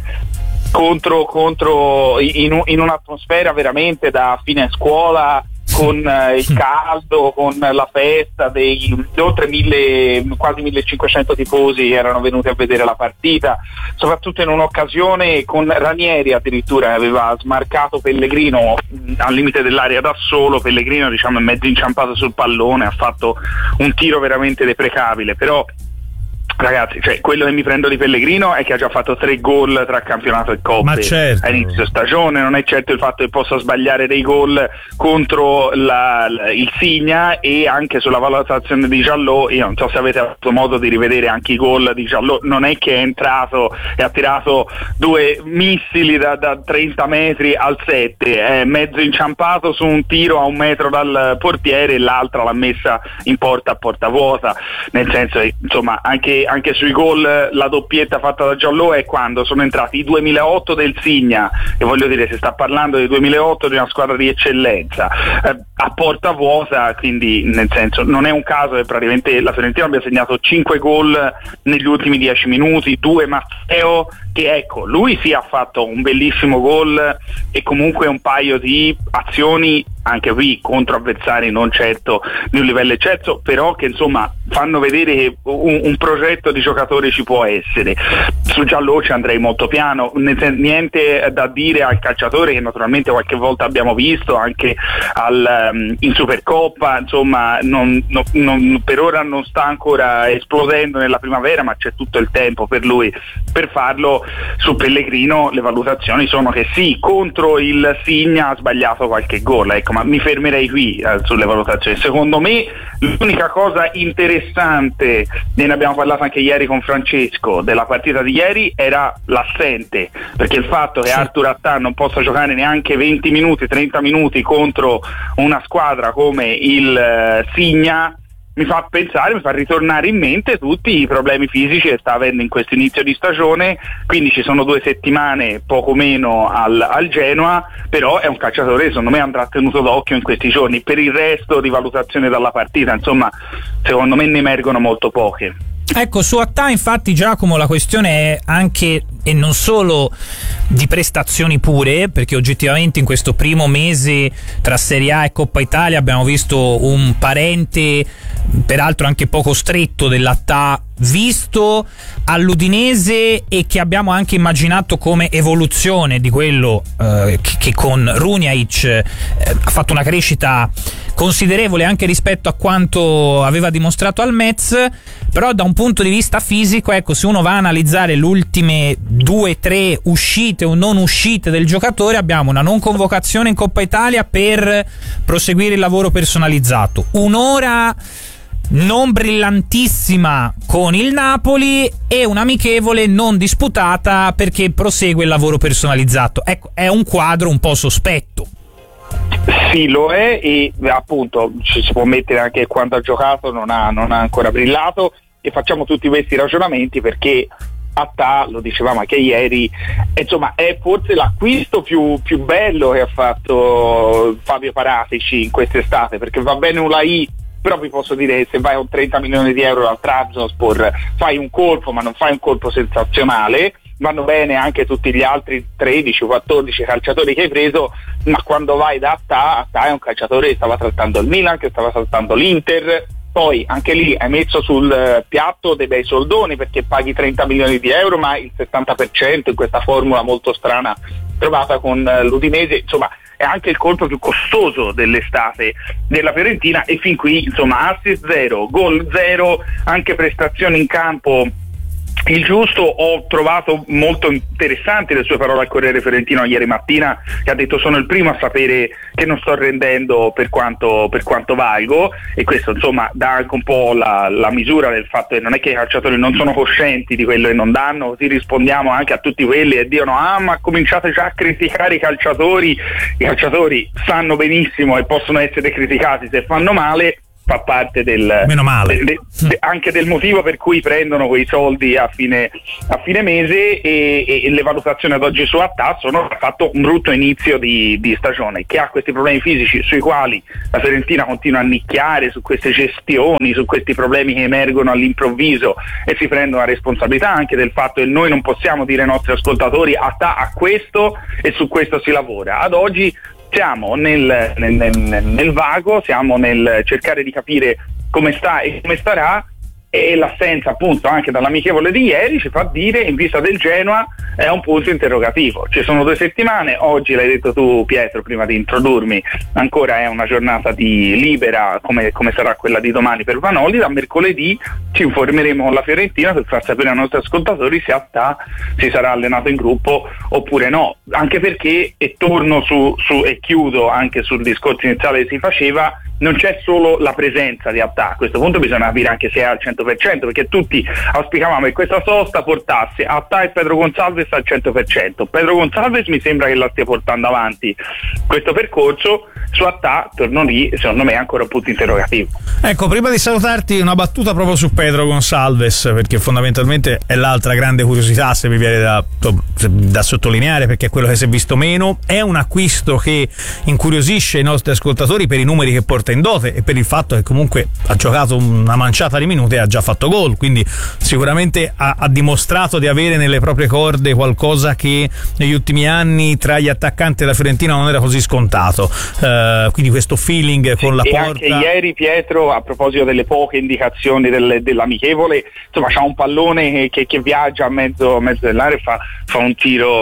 contro in un'atmosfera veramente da fine scuola, con il caldo, con la festa dei oltre quasi 1500 tifosi che erano venuti a vedere la partita, soprattutto in un'occasione con Ranieri addirittura aveva smarcato Pellegrino al limite dell'area da solo. Pellegrino è mezzo inciampato sul pallone, ha fatto un tiro veramente deprecabile, però ragazzi, quello che mi prendo di Pellegrino è che ha già fatto 3 gol tra campionato e coppe a inizio stagione. Non è certo il fatto che possa sbagliare dei gol contro il Signa, e anche sulla valutazione di Giallò, io non so se avete avuto modo di rivedere anche i gol di Giallò, non è che è entrato e ha tirato 2 missili da 30 metri al 7, è mezzo inciampato su un tiro a 1 metro dal portiere e l'altra l'ha messa in porta a porta vuota, nel senso che insomma anche sui gol la doppietta fatta da Giallò è quando sono entrati i 2008 del Signa, e voglio dire, si sta parlando del 2008 di una squadra di eccellenza, a porta vuota, quindi nel senso non è un caso che praticamente la Fiorentina abbia segnato 5 gol negli ultimi 10 minuti, 2 Matteo, che lui sì ha fatto un bellissimo gol e comunque un paio di azioni anche qui contro avversari non certo di un livello eccesso, però che insomma fanno vedere che un progetto di giocatore ci può essere. Su Giallò ci andrei molto piano, niente da dire al calciatore che naturalmente qualche volta abbiamo visto anche in Supercoppa, insomma per ora non sta ancora esplodendo nella primavera, ma c'è tutto il tempo per lui per farlo. Su Pellegrino le valutazioni sono che sì, contro il Signa ha sbagliato qualche gol, ma mi fermerei qui sulle valutazioni. Secondo me l'unica cosa interessante, ne abbiamo parlato anche ieri con Francesco, della partita di ieri era l'assente, perché il fatto che Arthur Attà non possa giocare neanche 20 minuti, 30 minuti contro una squadra come il Signa mi fa ritornare in mente tutti i problemi fisici che sta avendo in questo inizio di stagione. Quindi ci sono 2 settimane poco meno al Genoa, però è un calciatore che secondo me andrà tenuto d'occhio in questi giorni. Per il resto di valutazione dalla partita, insomma, secondo me ne emergono molto poche. Ecco, su Attà infatti, Giacomo, la questione è anche e non solo di prestazioni pure, perché oggettivamente in questo primo mese tra Serie A e Coppa Italia abbiamo visto un parente peraltro anche poco stretto dell'Attà visto all'Udinese, e che abbiamo anche immaginato come evoluzione di quello che con Runjaic ha fatto una crescita considerevole anche rispetto a quanto aveva dimostrato al Metz. Però da un punto di vista fisico, se uno va a analizzare le ultime 2-3 uscite o non uscite del giocatore, abbiamo una non convocazione in Coppa Italia per proseguire il lavoro personalizzato, un'ora non brillantissima con il Napoli e un'amichevole non disputata perché prosegue il lavoro personalizzato. È un quadro un po' sospetto. Sì, lo è, e appunto ci si può mettere anche quando ha giocato non ha ancora brillato, e facciamo tutti questi ragionamenti perché Attà, lo dicevamo anche ieri, insomma è forse l'acquisto più bello che ha fatto Fabio Paratici in quest'estate, perché va bene Ulai, però vi posso dire che se vai con 30 milioni di euro al Trabzonspor fai un colpo, ma non fai un colpo sensazionale. Vanno bene anche tutti gli altri 13 o 14 calciatori che hai preso, ma quando vai da Attà è un calciatore che stava trattando il Milan, che stava trattando l'Inter. Poi anche lì hai messo sul piatto dei bei soldoni, perché paghi 30 milioni di euro ma il 70% in questa formula molto strana trovata con l'Udinese, insomma è anche il colpo più costoso dell'estate della Fiorentina. E fin qui insomma assist 0, gol 0, anche prestazioni in campo il giusto. Ho trovato molto interessanti le sue parole al Corriere Fiorentino ieri mattina, che ha detto: sono il primo a sapere che non sto rendendo per quanto valgo, e questo insomma dà anche un po' la misura del fatto che non è che i calciatori non sono coscienti di quello che non danno, così rispondiamo anche a tutti quelli che dicono: ma cominciate già a criticare i calciatori sanno benissimo e possono essere criticati se fanno male. Fa parte meno male. Anche del motivo per cui prendono quei soldi a fine mese, e le valutazioni ad oggi su Attà sono fatto un brutto inizio di stagione, che ha questi problemi fisici sui quali la Fiorentina continua a nicchiare, su queste gestioni, su questi problemi che emergono all'improvviso, e si prende una responsabilità anche del fatto che noi non possiamo dire ai nostri ascoltatori: Attà a questo e su questo si lavora. Ad oggi siamo nel vago, siamo nel cercare di capire come sta e come starà, e l'assenza appunto anche dall'amichevole di ieri ci fa dire, in vista del Genoa, è un punto interrogativo. Ci sono 2 settimane, oggi l'hai detto tu Pietro prima di introdurmi, ancora è una giornata di libera come sarà quella di domani per Vanoli. Da mercoledì ci informeremo con la Fiorentina per far sapere ai nostri ascoltatori se Attà si sarà allenato in gruppo oppure no, anche perché, e torno su e chiudo anche sul discorso iniziale che si faceva, non c'è solo la presenza di Attà, a questo punto bisogna capire anche se è al 100%, perché tutti auspicavamo che questa sosta portasse Attà e Pedro Gonçalves al 100%. Pedro Gonçalves mi sembra che la stia portando avanti questo percorso, su Attà torno lì, secondo me è ancora un punto interrogativo. Ecco, prima di salutarti una battuta proprio su Pedro Gonçalves, perché fondamentalmente è l'altra grande curiosità, se mi viene da sottolineare, perché è quello che si è visto meno. È un acquisto che incuriosisce i nostri ascoltatori per i numeri che porta in dote e per il fatto che comunque ha giocato una manciata di minuti e ha già fatto gol, quindi sicuramente ha dimostrato di avere nelle proprie corde qualcosa che negli ultimi anni tra gli attaccanti della Fiorentina non era così scontato, quindi questo feeling con la porta. Anche ieri Pietro, a proposito delle poche indicazioni dell'amichevole, insomma c'ha un pallone che viaggia a mezzo dell'area e fa un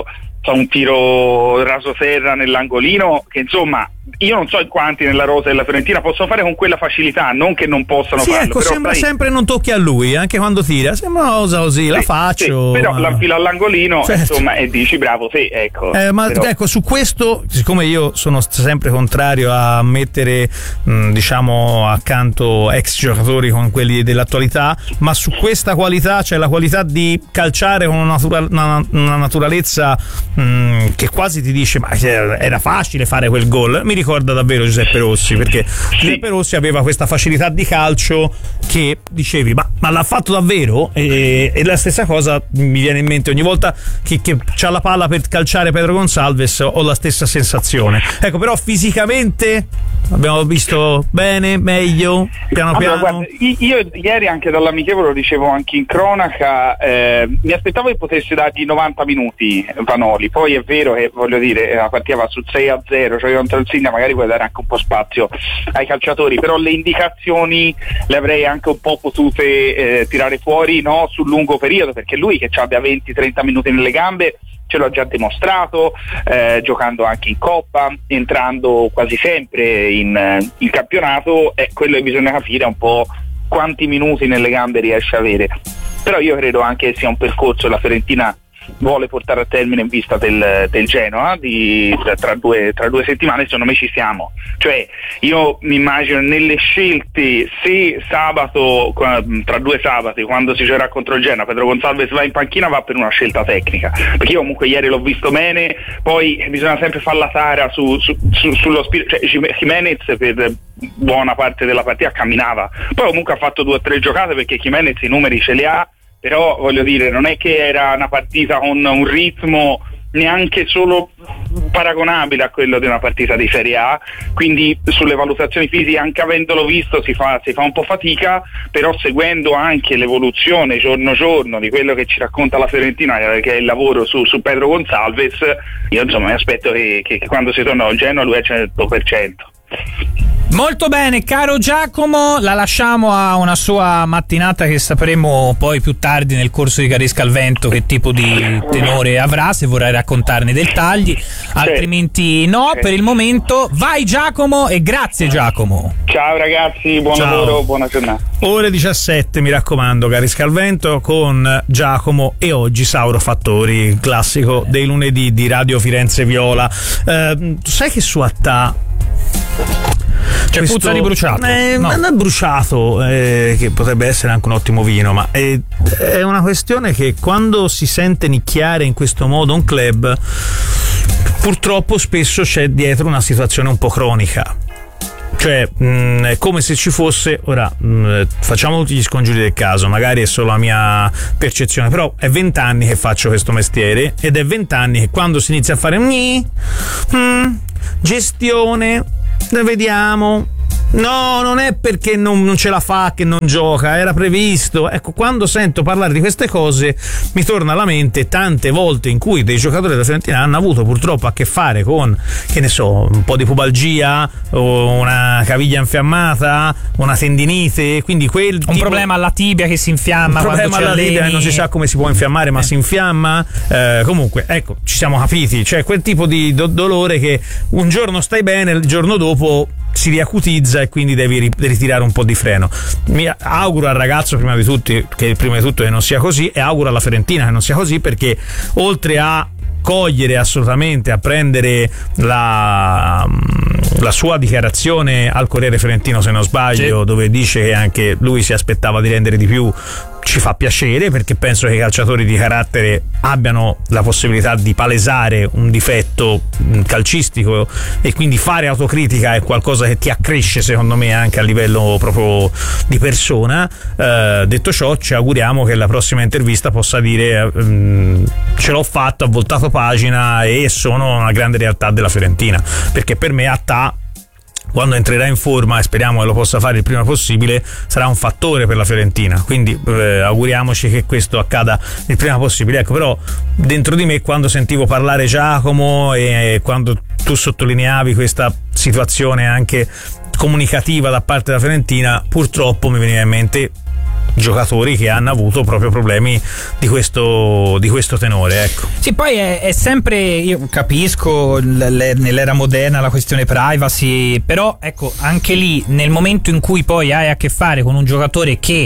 tiro rasoterra nell'angolino, che insomma io non so in quanti nella rosa della Fiorentina possono fare con quella facilità, non che non possano farlo. Ecco, però sembra sempre non tocchi a lui, anche quando tira, sembra una cosa così, la faccio. Però la fila all'angolino, certo. Insomma, e dici bravo te, ecco. Ecco, su questo, siccome io sono sempre contrario a mettere diciamo accanto ex giocatori con quelli dell'attualità, ma su questa qualità, cioè la qualità di calciare con una naturalezza che quasi ti dice ma era facile fare quel gol, mi ricorda davvero Giuseppe Rossi, perché Giuseppe Rossi aveva questa facilità di calcio che dicevi ma l'ha fatto davvero, e la stessa cosa mi viene in mente ogni volta che c'ha la palla per calciare Pedro Gonçalves, ho la stessa sensazione. Ecco, però fisicamente abbiamo visto bene, meglio, piano piano. Guarda, io ieri anche dall'amichevole lo dicevo anche in cronaca, mi aspettavo che potesse dargli 90 minuti Vanoli, poi è vero che, voglio dire, la partita va sul 6-0, cioè contro il Signa magari puoi dare anche un po' spazio ai calciatori, però le indicazioni le avrei anche un po' potute tirare fuori, no, sul lungo periodo, perché lui che abbia 20-30 minuti nelle gambe ce l'ha già dimostrato, giocando anche in Coppa, entrando quasi sempre in campionato, è quello che bisogna capire un po' quanti minuti nelle gambe riesce a avere. Però io credo anche sia un percorso la Fiorentina vuole portare a termine in vista del Genoa tra due settimane. Secondo me ci siamo, cioè io mi immagino nelle scelte, se sabato, tra 2 sabati, quando si giocherà contro il Genoa, Pedro Gonçalves va in panchina, va per una scelta tecnica, perché io comunque ieri l'ho visto bene, poi bisogna sempre fare la tara sullo spirito, cioè Jimenez per buona parte della partita camminava, poi comunque ha fatto 2 o 3 giocate, perché Jimenez i numeri ce li ha, però voglio dire, non è che era una partita con un ritmo neanche solo paragonabile a quello di una partita di Serie A, quindi sulle valutazioni fisiche, anche avendolo visto, si fa un po' fatica, però seguendo anche l'evoluzione giorno di quello che ci racconta la Fiorentina, che è il lavoro su Pedro Gonçalves, io insomma mi aspetto che quando si torna al Genoa lui è al 100%. Molto bene, caro Giacomo, la lasciamo a una sua mattinata che sapremo poi più tardi nel corso di Carisca al Vento che tipo di tenore avrà, se vorrai raccontarne dettagli, altrimenti no. Per il momento vai Giacomo e grazie Giacomo. Ciao ragazzi, buon lavoro, buona giornata. Ore 17, mi raccomando, Carisca al Vento con Giacomo e oggi Sauro Fattori, classico dei lunedì di Radio Firenze Viola. Sai che su Attà c'è puzza di bruciato? No. Non è bruciato, che potrebbe essere anche un ottimo vino, ma è una questione che quando si sente nicchiare in questo modo un club, purtroppo spesso c'è dietro una situazione un po' cronica. Cioè, è come se ci fosse, ora facciamo tutti gli scongiuri del caso, magari è solo la mia percezione, però è 20 anni che faccio questo mestiere ed è 20 anni che quando si inizia a fare gestione, ne vediamo, no, non è perché non ce la fa che non gioca, era previsto. Ecco, quando sento parlare di queste cose mi torna alla mente tante volte in cui dei giocatori della Fiorentina hanno avuto purtroppo a che fare con, che ne so, un po' di pubalgia o una caviglia infiammata, una tendinite, quindi un problema alla tibia che si infiamma, un problema alla tibia non si sa come si può infiammare, ma si infiamma. Comunque, ecco, ci siamo capiti, cioè quel tipo di dolore che un giorno stai bene, il giorno dopo si riacutizza e quindi devi ritirare un po' di freno. Mi auguro al ragazzo prima di tutto che non sia così, e auguro alla Fiorentina che non sia così, perché oltre a cogliere assolutamente, a prendere la sua dichiarazione al Corriere Fiorentino, se non sbaglio, dove dice che anche lui si aspettava di rendere di più, ci fa piacere, perché penso che i calciatori di carattere abbiano la possibilità di palesare un difetto calcistico, e quindi fare autocritica è qualcosa che ti accresce, secondo me, anche a livello proprio di persona. Detto ciò, ci auguriamo che la prossima intervista possa dire ce l'ho fatto, ho voltato pagina e sono una grande realtà della Fiorentina, perché per me Attà, quando entrerà in forma, e speriamo che lo possa fare il prima possibile, sarà un fattore per la Fiorentina, quindi auguriamoci che questo accada il prima possibile. Ecco, però dentro di me, quando sentivo parlare Giacomo e quando tu sottolineavi questa situazione anche comunicativa da parte della Fiorentina, purtroppo mi veniva in mente giocatori che hanno avuto proprio problemi di questo tenore, ecco. Sì, poi è sempre, io capisco nell'era moderna la questione privacy, però ecco, anche lì nel momento in cui poi hai a che fare con un giocatore che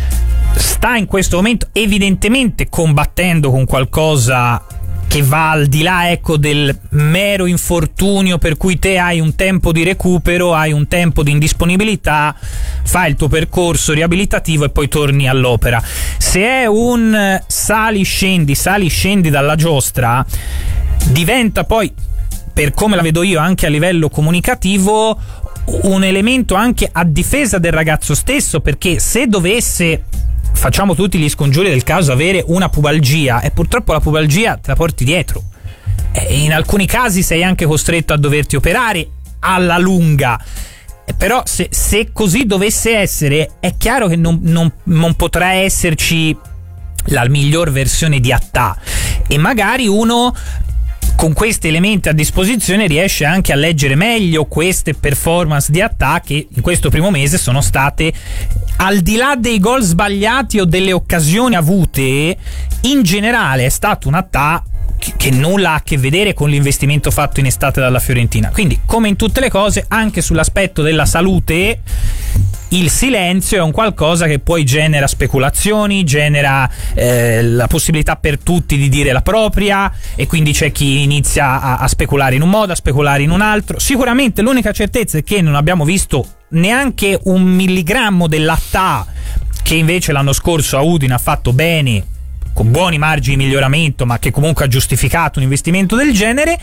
sta in questo momento evidentemente combattendo con qualcosa che va al di là, ecco, del mero infortunio, per cui te hai un tempo di recupero, hai un tempo di indisponibilità, fai il tuo percorso riabilitativo e poi torni all'opera. Se è un sali-scendi dalla giostra, diventa poi, per come la vedo io anche a livello comunicativo, un elemento anche a difesa del ragazzo stesso, perché se dovesse, facciamo tutti gli scongiuri del caso, avere una pubalgia, e purtroppo la pubalgia te la porti dietro, in alcuni casi sei anche costretto a doverti operare alla lunga, però se così dovesse essere, è chiaro che non potrà esserci la miglior versione di Attà, e magari uno con questi elementi a disposizione riesce anche a leggere meglio queste performance di Attà, che in questo primo mese sono state, al di là dei gol sbagliati o delle occasioni avute, in generale è stato un Attà che nulla ha a che vedere con l'investimento fatto in estate dalla Fiorentina. Quindi, come in tutte le cose, anche sull'aspetto della salute, il silenzio è un qualcosa che poi genera speculazioni, genera la possibilità per tutti di dire la propria, e quindi c'è chi inizia a speculare in un modo, a speculare in un altro. Sicuramente l'unica certezza è che non abbiamo visto neanche un milligrammo dell'Attà che invece l'anno scorso a Udine ha fatto bene, con buoni margini di miglioramento, ma che comunque ha giustificato un investimento del genere.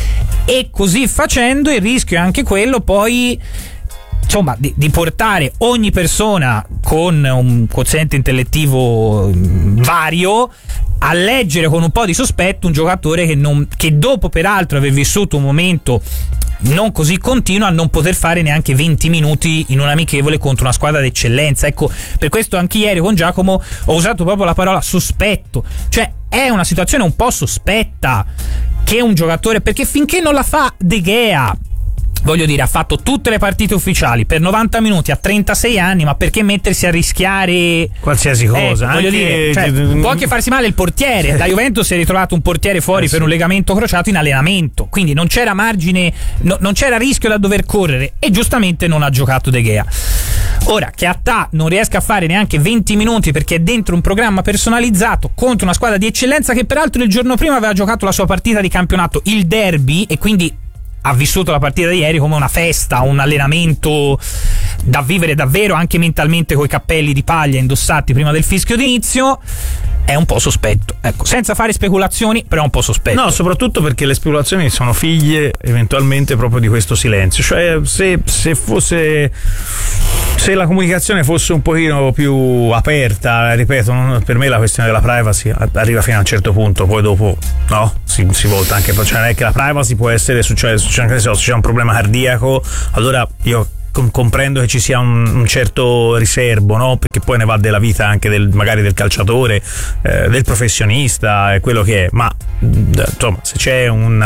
E così facendo il rischio è anche quello poi, insomma, di portare ogni persona con un quoziente intellettivo vario a leggere con un po' di sospetto un giocatore che dopo peraltro aver vissuto un momento non così continuo, a non poter fare neanche 20 minuti in un amichevole contro una squadra d'eccellenza. Ecco, per questo anche ieri con Giacomo ho usato proprio la parola sospetto, cioè è una situazione un po' sospetta che un giocatore, perché finché non la fa De Gea, voglio dire, ha fatto tutte le partite ufficiali per 90 minuti a 36 anni, ma perché mettersi a rischiare qualsiasi cosa? Voglio dire, cioè, può anche farsi male il portiere. La Juventus si è ritrovato un portiere fuori per un legamento crociato in allenamento, quindi non c'era margine, non c'era rischio da dover correre, e giustamente non ha giocato De Gea. Ora, che Attà non riesca a fare neanche 20 minuti perché è dentro un programma personalizzato contro una squadra di eccellenza che peraltro il giorno prima aveva giocato la sua partita di campionato, il derby, e quindi ha vissuto la partita di ieri come una festa, un allenamento da vivere davvero anche mentalmente coi cappelli di paglia indossati prima del fischio d'inizio, è un po' sospetto, ecco, senza fare speculazioni, però è un po' sospetto. No, soprattutto perché le speculazioni sono figlie eventualmente proprio di questo silenzio, cioè se la comunicazione fosse un pochino più aperta, ripeto, per me la questione della privacy arriva fino a un certo punto, poi dopo no, si volta anche, cioè non è che la privacy può essere, se c'è un problema cardiaco, allora io comprendo che ci sia un certo riservo, no? Perché poi ne va della vita anche magari del calciatore, del professionista, è quello che è, ma insomma, se c'è un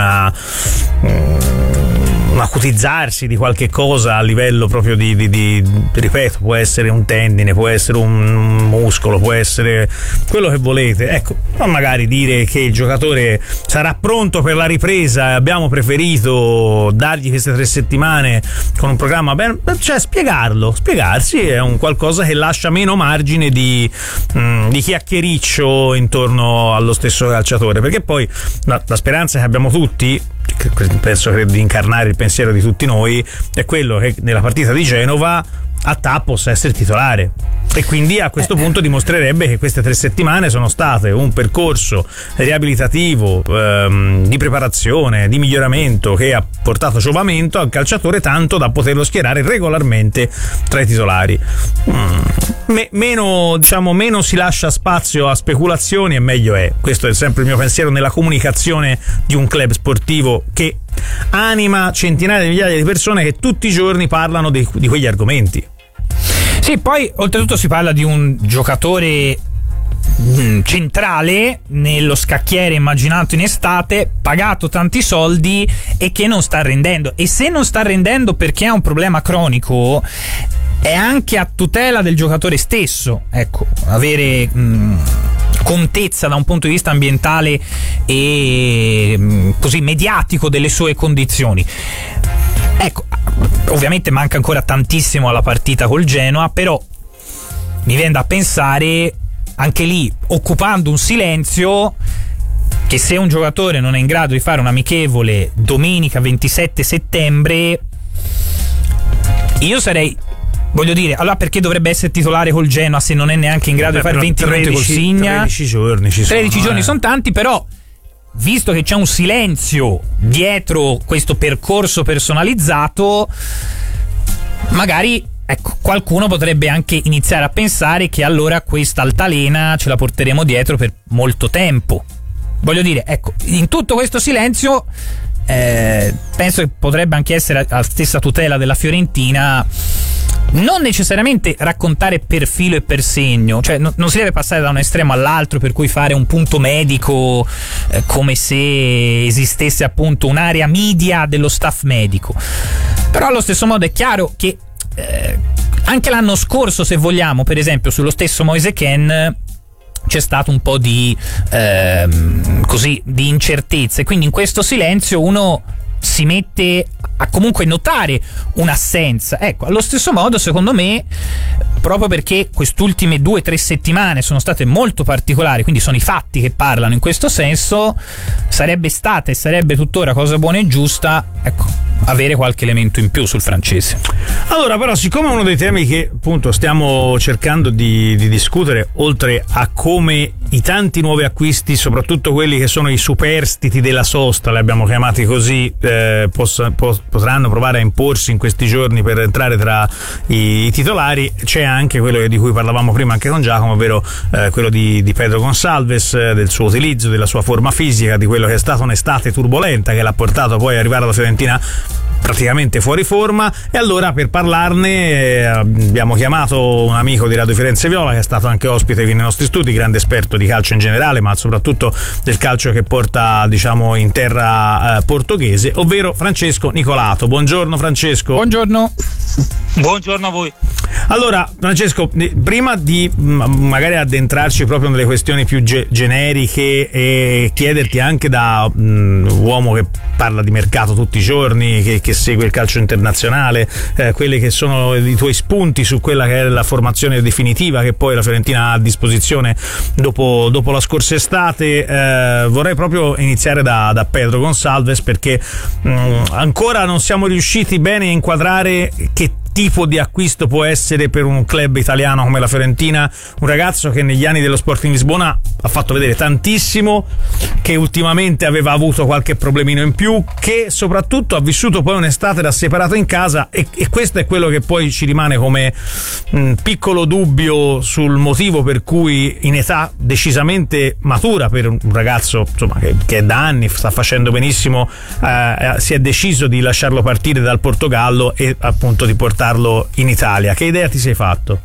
acutizzarsi di qualche cosa a livello proprio di ripeto, può essere un tendine, può essere un muscolo, può essere quello che volete, ecco, ma magari dire che il giocatore sarà pronto per la ripresa e abbiamo preferito dargli queste 3 settimane con un programma ben, cioè spiegarsi è un qualcosa che lascia meno margine di chiacchiericcio intorno allo stesso calciatore, perché poi la speranza che abbiamo tutti, credo di incarnare il pensiero di tutti noi, è quello che nella partita di Genova Attà possa essere titolare, e quindi a questo punto dimostrerebbe che queste 3 settimane sono state un percorso riabilitativo, di preparazione, di miglioramento, che ha portato giovamento al calciatore tanto da poterlo schierare regolarmente tra i titolari. Meno si lascia spazio a speculazioni e meglio è. Questo è sempre il mio pensiero nella comunicazione di un club sportivo che anima centinaia di migliaia di persone che tutti i giorni parlano di quegli argomenti. Sì, poi oltretutto si parla di un giocatore centrale nello scacchiere immaginato in estate, pagato tanti soldi e che non sta rendendo, e se non sta rendendo perché ha un problema cronico è anche a tutela del giocatore stesso, ecco, avere contezza da un punto di vista ambientale e così mediatico delle sue condizioni. Ecco, ovviamente manca ancora tantissimo alla partita col Genoa, però mi viene da pensare anche lì, occupando un silenzio, che se un giocatore non è in grado di fare un amichevole domenica 27 settembre, io sarei, voglio dire, allora perché dovrebbe essere titolare col Genoa se non è neanche in grado di fare 20 minuti col Signa? 13 giorni ci sono. 13 giorni sono tanti, però visto che c'è un silenzio dietro questo percorso personalizzato, magari, ecco, qualcuno potrebbe anche iniziare a pensare che allora questa altalena ce la porteremo dietro per molto tempo. Voglio dire, ecco, in tutto questo silenzio penso che potrebbe anche essere la stessa tutela della Fiorentina non necessariamente raccontare per filo e per segno, cioè non si deve passare da un estremo all'altro, per cui fare un punto medico come se esistesse appunto un'area media dello staff medico. Però allo stesso modo è chiaro che anche l'anno scorso, se vogliamo, per esempio sullo stesso Moise Kean c'è stato un po' di incertezze, quindi in questo silenzio uno si mette a comunque notare un'assenza. Ecco, allo stesso modo, secondo me, proprio perché quest'ultime 2-3 settimane sono state molto particolari, quindi sono i fatti che parlano in questo senso, sarebbe stata e sarebbe tuttora cosa buona e giusta, ecco, avere qualche elemento in più sul francese. Allora, però, siccome uno dei temi che appunto stiamo cercando di discutere, oltre a come i tanti nuovi acquisti, soprattutto quelli che sono i superstiti della sosta, li abbiamo chiamati così, potranno provare a imporsi in questi giorni per entrare tra i titolari, c'è anche quello di cui parlavamo prima anche con Giacomo, ovvero quello di Pedro Gonçalves, del suo utilizzo, della sua forma fisica, di quello che è stata un'estate turbolenta che l'ha portato poi ad arrivare alla Fiorentina praticamente fuori forma, e allora per parlarne abbiamo chiamato un amico di Radio Firenze Viola che è stato anche ospite nei nostri studi, grande esperto di calcio in generale ma soprattutto del calcio che porta, diciamo, in terra portoghese, ovvero Francesco Nicolato. Buongiorno Francesco. Buongiorno. Buongiorno a voi. Allora Francesco, prima di magari addentrarci proprio nelle questioni più generiche e chiederti anche da uomo che parla di mercato tutti i giorni, che segue il calcio internazionale, quelli che sono i tuoi spunti su quella che è la formazione definitiva che poi la Fiorentina ha a disposizione dopo la scorsa estate, vorrei proprio iniziare da Pedro Gonçalves, perché ancora non siamo riusciti bene a inquadrare che tipo di acquisto può essere per un club italiano come la Fiorentina, un ragazzo che negli anni dello Sporting Lisbona ha fatto vedere tantissimo, che ultimamente aveva avuto qualche problemino in più, che soprattutto ha vissuto poi un'estate da separato in casa, e questo è quello che poi ci rimane come piccolo dubbio sul motivo per cui in età decisamente matura per un ragazzo, insomma, che da anni sta facendo benissimo, si è deciso di lasciarlo partire dal Portogallo e appunto di portarlo in Italia. Che idea ti sei fatto?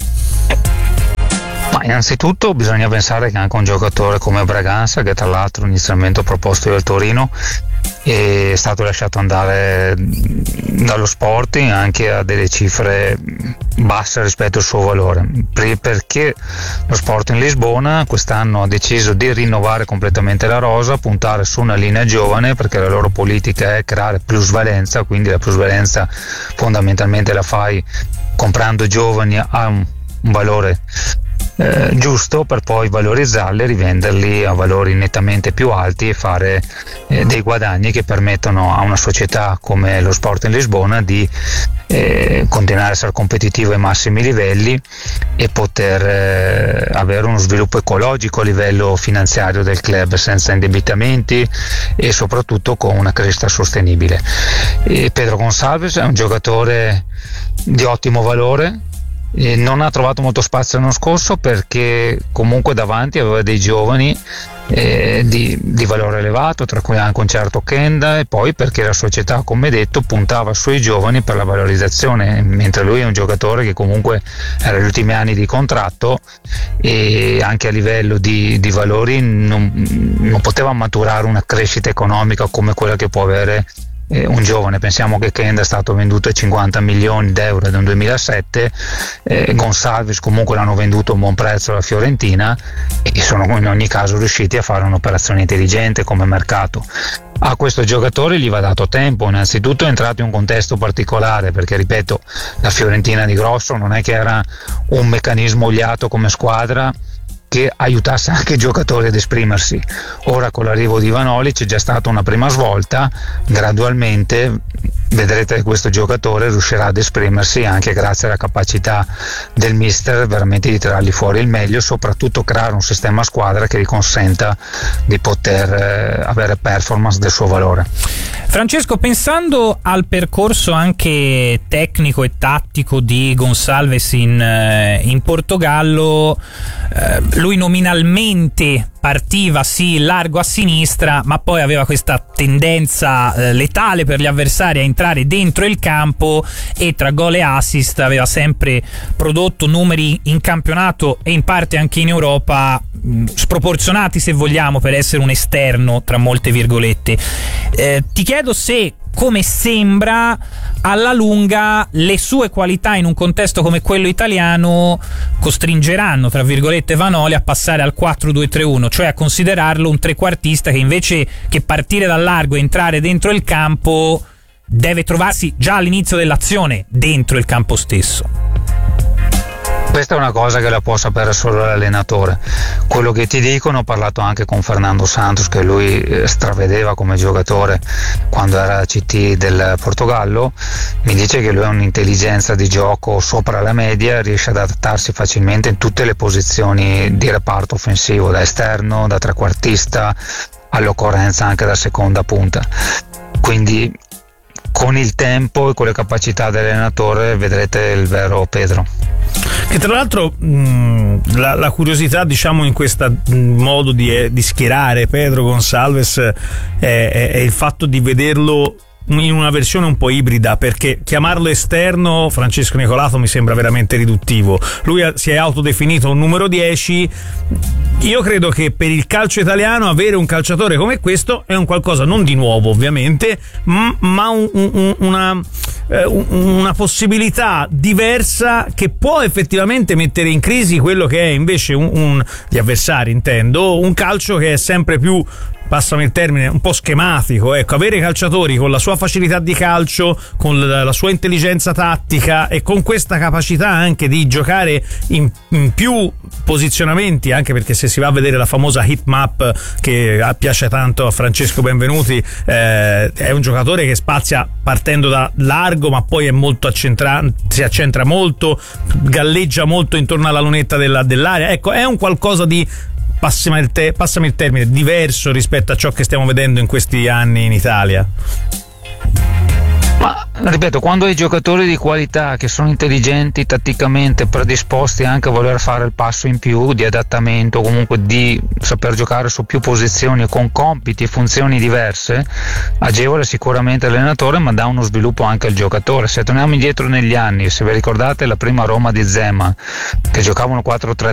Ma innanzitutto bisogna pensare che anche un giocatore come Braganza, che tra l'altro inizialmente ho proposto del Torino, è stato lasciato andare dallo Sporting anche a delle cifre basse rispetto al suo valore, perché lo Sporting Lisbona quest'anno ha deciso di rinnovare completamente la rosa, puntare su una linea giovane, perché la loro politica è creare plusvalenza, quindi la plusvalenza fondamentalmente la fai comprando giovani a un valore giusto, per poi valorizzarli e rivenderli a valori nettamente più alti e fare dei guadagni che permettono a una società come lo Sporting Lisbona di continuare a essere competitivo ai massimi livelli e poter avere uno sviluppo ecologico a livello finanziario del club, senza indebitamenti e soprattutto con una crescita sostenibile. Pedro Gonçalves è un giocatore di ottimo valore. Non ha trovato molto spazio l'anno scorso perché comunque davanti aveva dei giovani di valore elevato, tra cui anche un certo Kenda, e poi perché la società, come detto, puntava sui giovani per la valorizzazione, mentre lui è un giocatore che comunque era agli ultimi anni di contratto e anche a livello di valori non poteva maturare una crescita economica come quella che può avere un giovane. Pensiamo che Kenda è stato venduto a 50 milioni d'euro nel 2007, Gonçalves comunque l'hanno venduto a un buon prezzo alla Fiorentina e sono in ogni caso riusciti a fare un'operazione intelligente come mercato. A questo giocatore gli va dato tempo, innanzitutto è entrato in un contesto particolare, perché ripeto, la Fiorentina di Grosso non è che era un meccanismo oliato come squadra che aiutasse anche i giocatori ad esprimersi. Ora con l'arrivo di Vanoli c'è già stata una prima svolta, gradualmente vedrete che questo giocatore riuscirà ad esprimersi anche grazie alla capacità del mister veramente di tirargli fuori il meglio, soprattutto creare un sistema squadra che gli consenta di poter avere performance del suo valore. Francesco, pensando al percorso anche tecnico e tattico di Gonçalves in Portogallo, lui nominalmente partiva sì largo a sinistra, ma poi aveva questa tendenza letale per gli avversari a entrare dentro il campo, e tra gol e assist aveva sempre prodotto numeri in campionato e in parte anche in Europa sproporzionati, se vogliamo, per essere un esterno tra molte virgolette. Ti chiedo se, come sembra, alla lunga le sue qualità in un contesto come quello italiano costringeranno, tra virgolette, Vanoli a passare al 4-2-3-1, cioè a considerarlo un trequartista che invece che partire dal largo e entrare dentro il campo deve trovarsi già all'inizio dell'azione dentro il campo stesso. Questa è una cosa che la può sapere solo l'allenatore. Quello che ti dicono, ho parlato anche con Fernando Santos, che lui stravedeva come giocatore quando era CT del Portogallo, mi dice che lui ha un'intelligenza di gioco sopra la media, riesce ad adattarsi facilmente in tutte le posizioni di reparto offensivo, da esterno, da trequartista, all'occorrenza anche da seconda punta. Quindi con il tempo e con le capacità dell'allenatore vedrete il vero Pedro. Che tra l'altro la curiosità, diciamo, in questo modo di schierare Pedro Gonçalves è il fatto di vederlo in una versione un po' ibrida, perché chiamarlo esterno Francesco Nicolato mi sembra veramente riduttivo. Lui si è autodefinito un numero 10. Io credo che per il calcio italiano avere un calciatore come questo è un qualcosa non di nuovo ovviamente, ma una possibilità diversa che può effettivamente mettere in crisi quello che è invece gli avversari, intendo, un calcio che è sempre più, passami il termine, un po' schematico. Ecco, avere calciatori con la sua facilità di calcio, con la sua intelligenza tattica e con questa capacità anche di giocare in più posizionamenti, anche perché se si va a vedere la famosa heat map che piace tanto a Francesco Benvenuti, è un giocatore che spazia partendo da largo, ma poi è molto si accentra molto, galleggia molto intorno alla lunetta dell'area. Ecco, è un qualcosa di, passami il termine, diverso rispetto a ciò che stiamo vedendo in questi anni in Italia. Ma ripeto, quando hai giocatori di qualità che sono intelligenti, tatticamente predisposti anche a voler fare il passo in più di adattamento, comunque di saper giocare su più posizioni con compiti e funzioni diverse, agevola sicuramente l'allenatore, ma dà uno sviluppo anche al giocatore. Se torniamo indietro negli anni, se vi ricordate la prima Roma di Zeman, che giocavano 4-3-3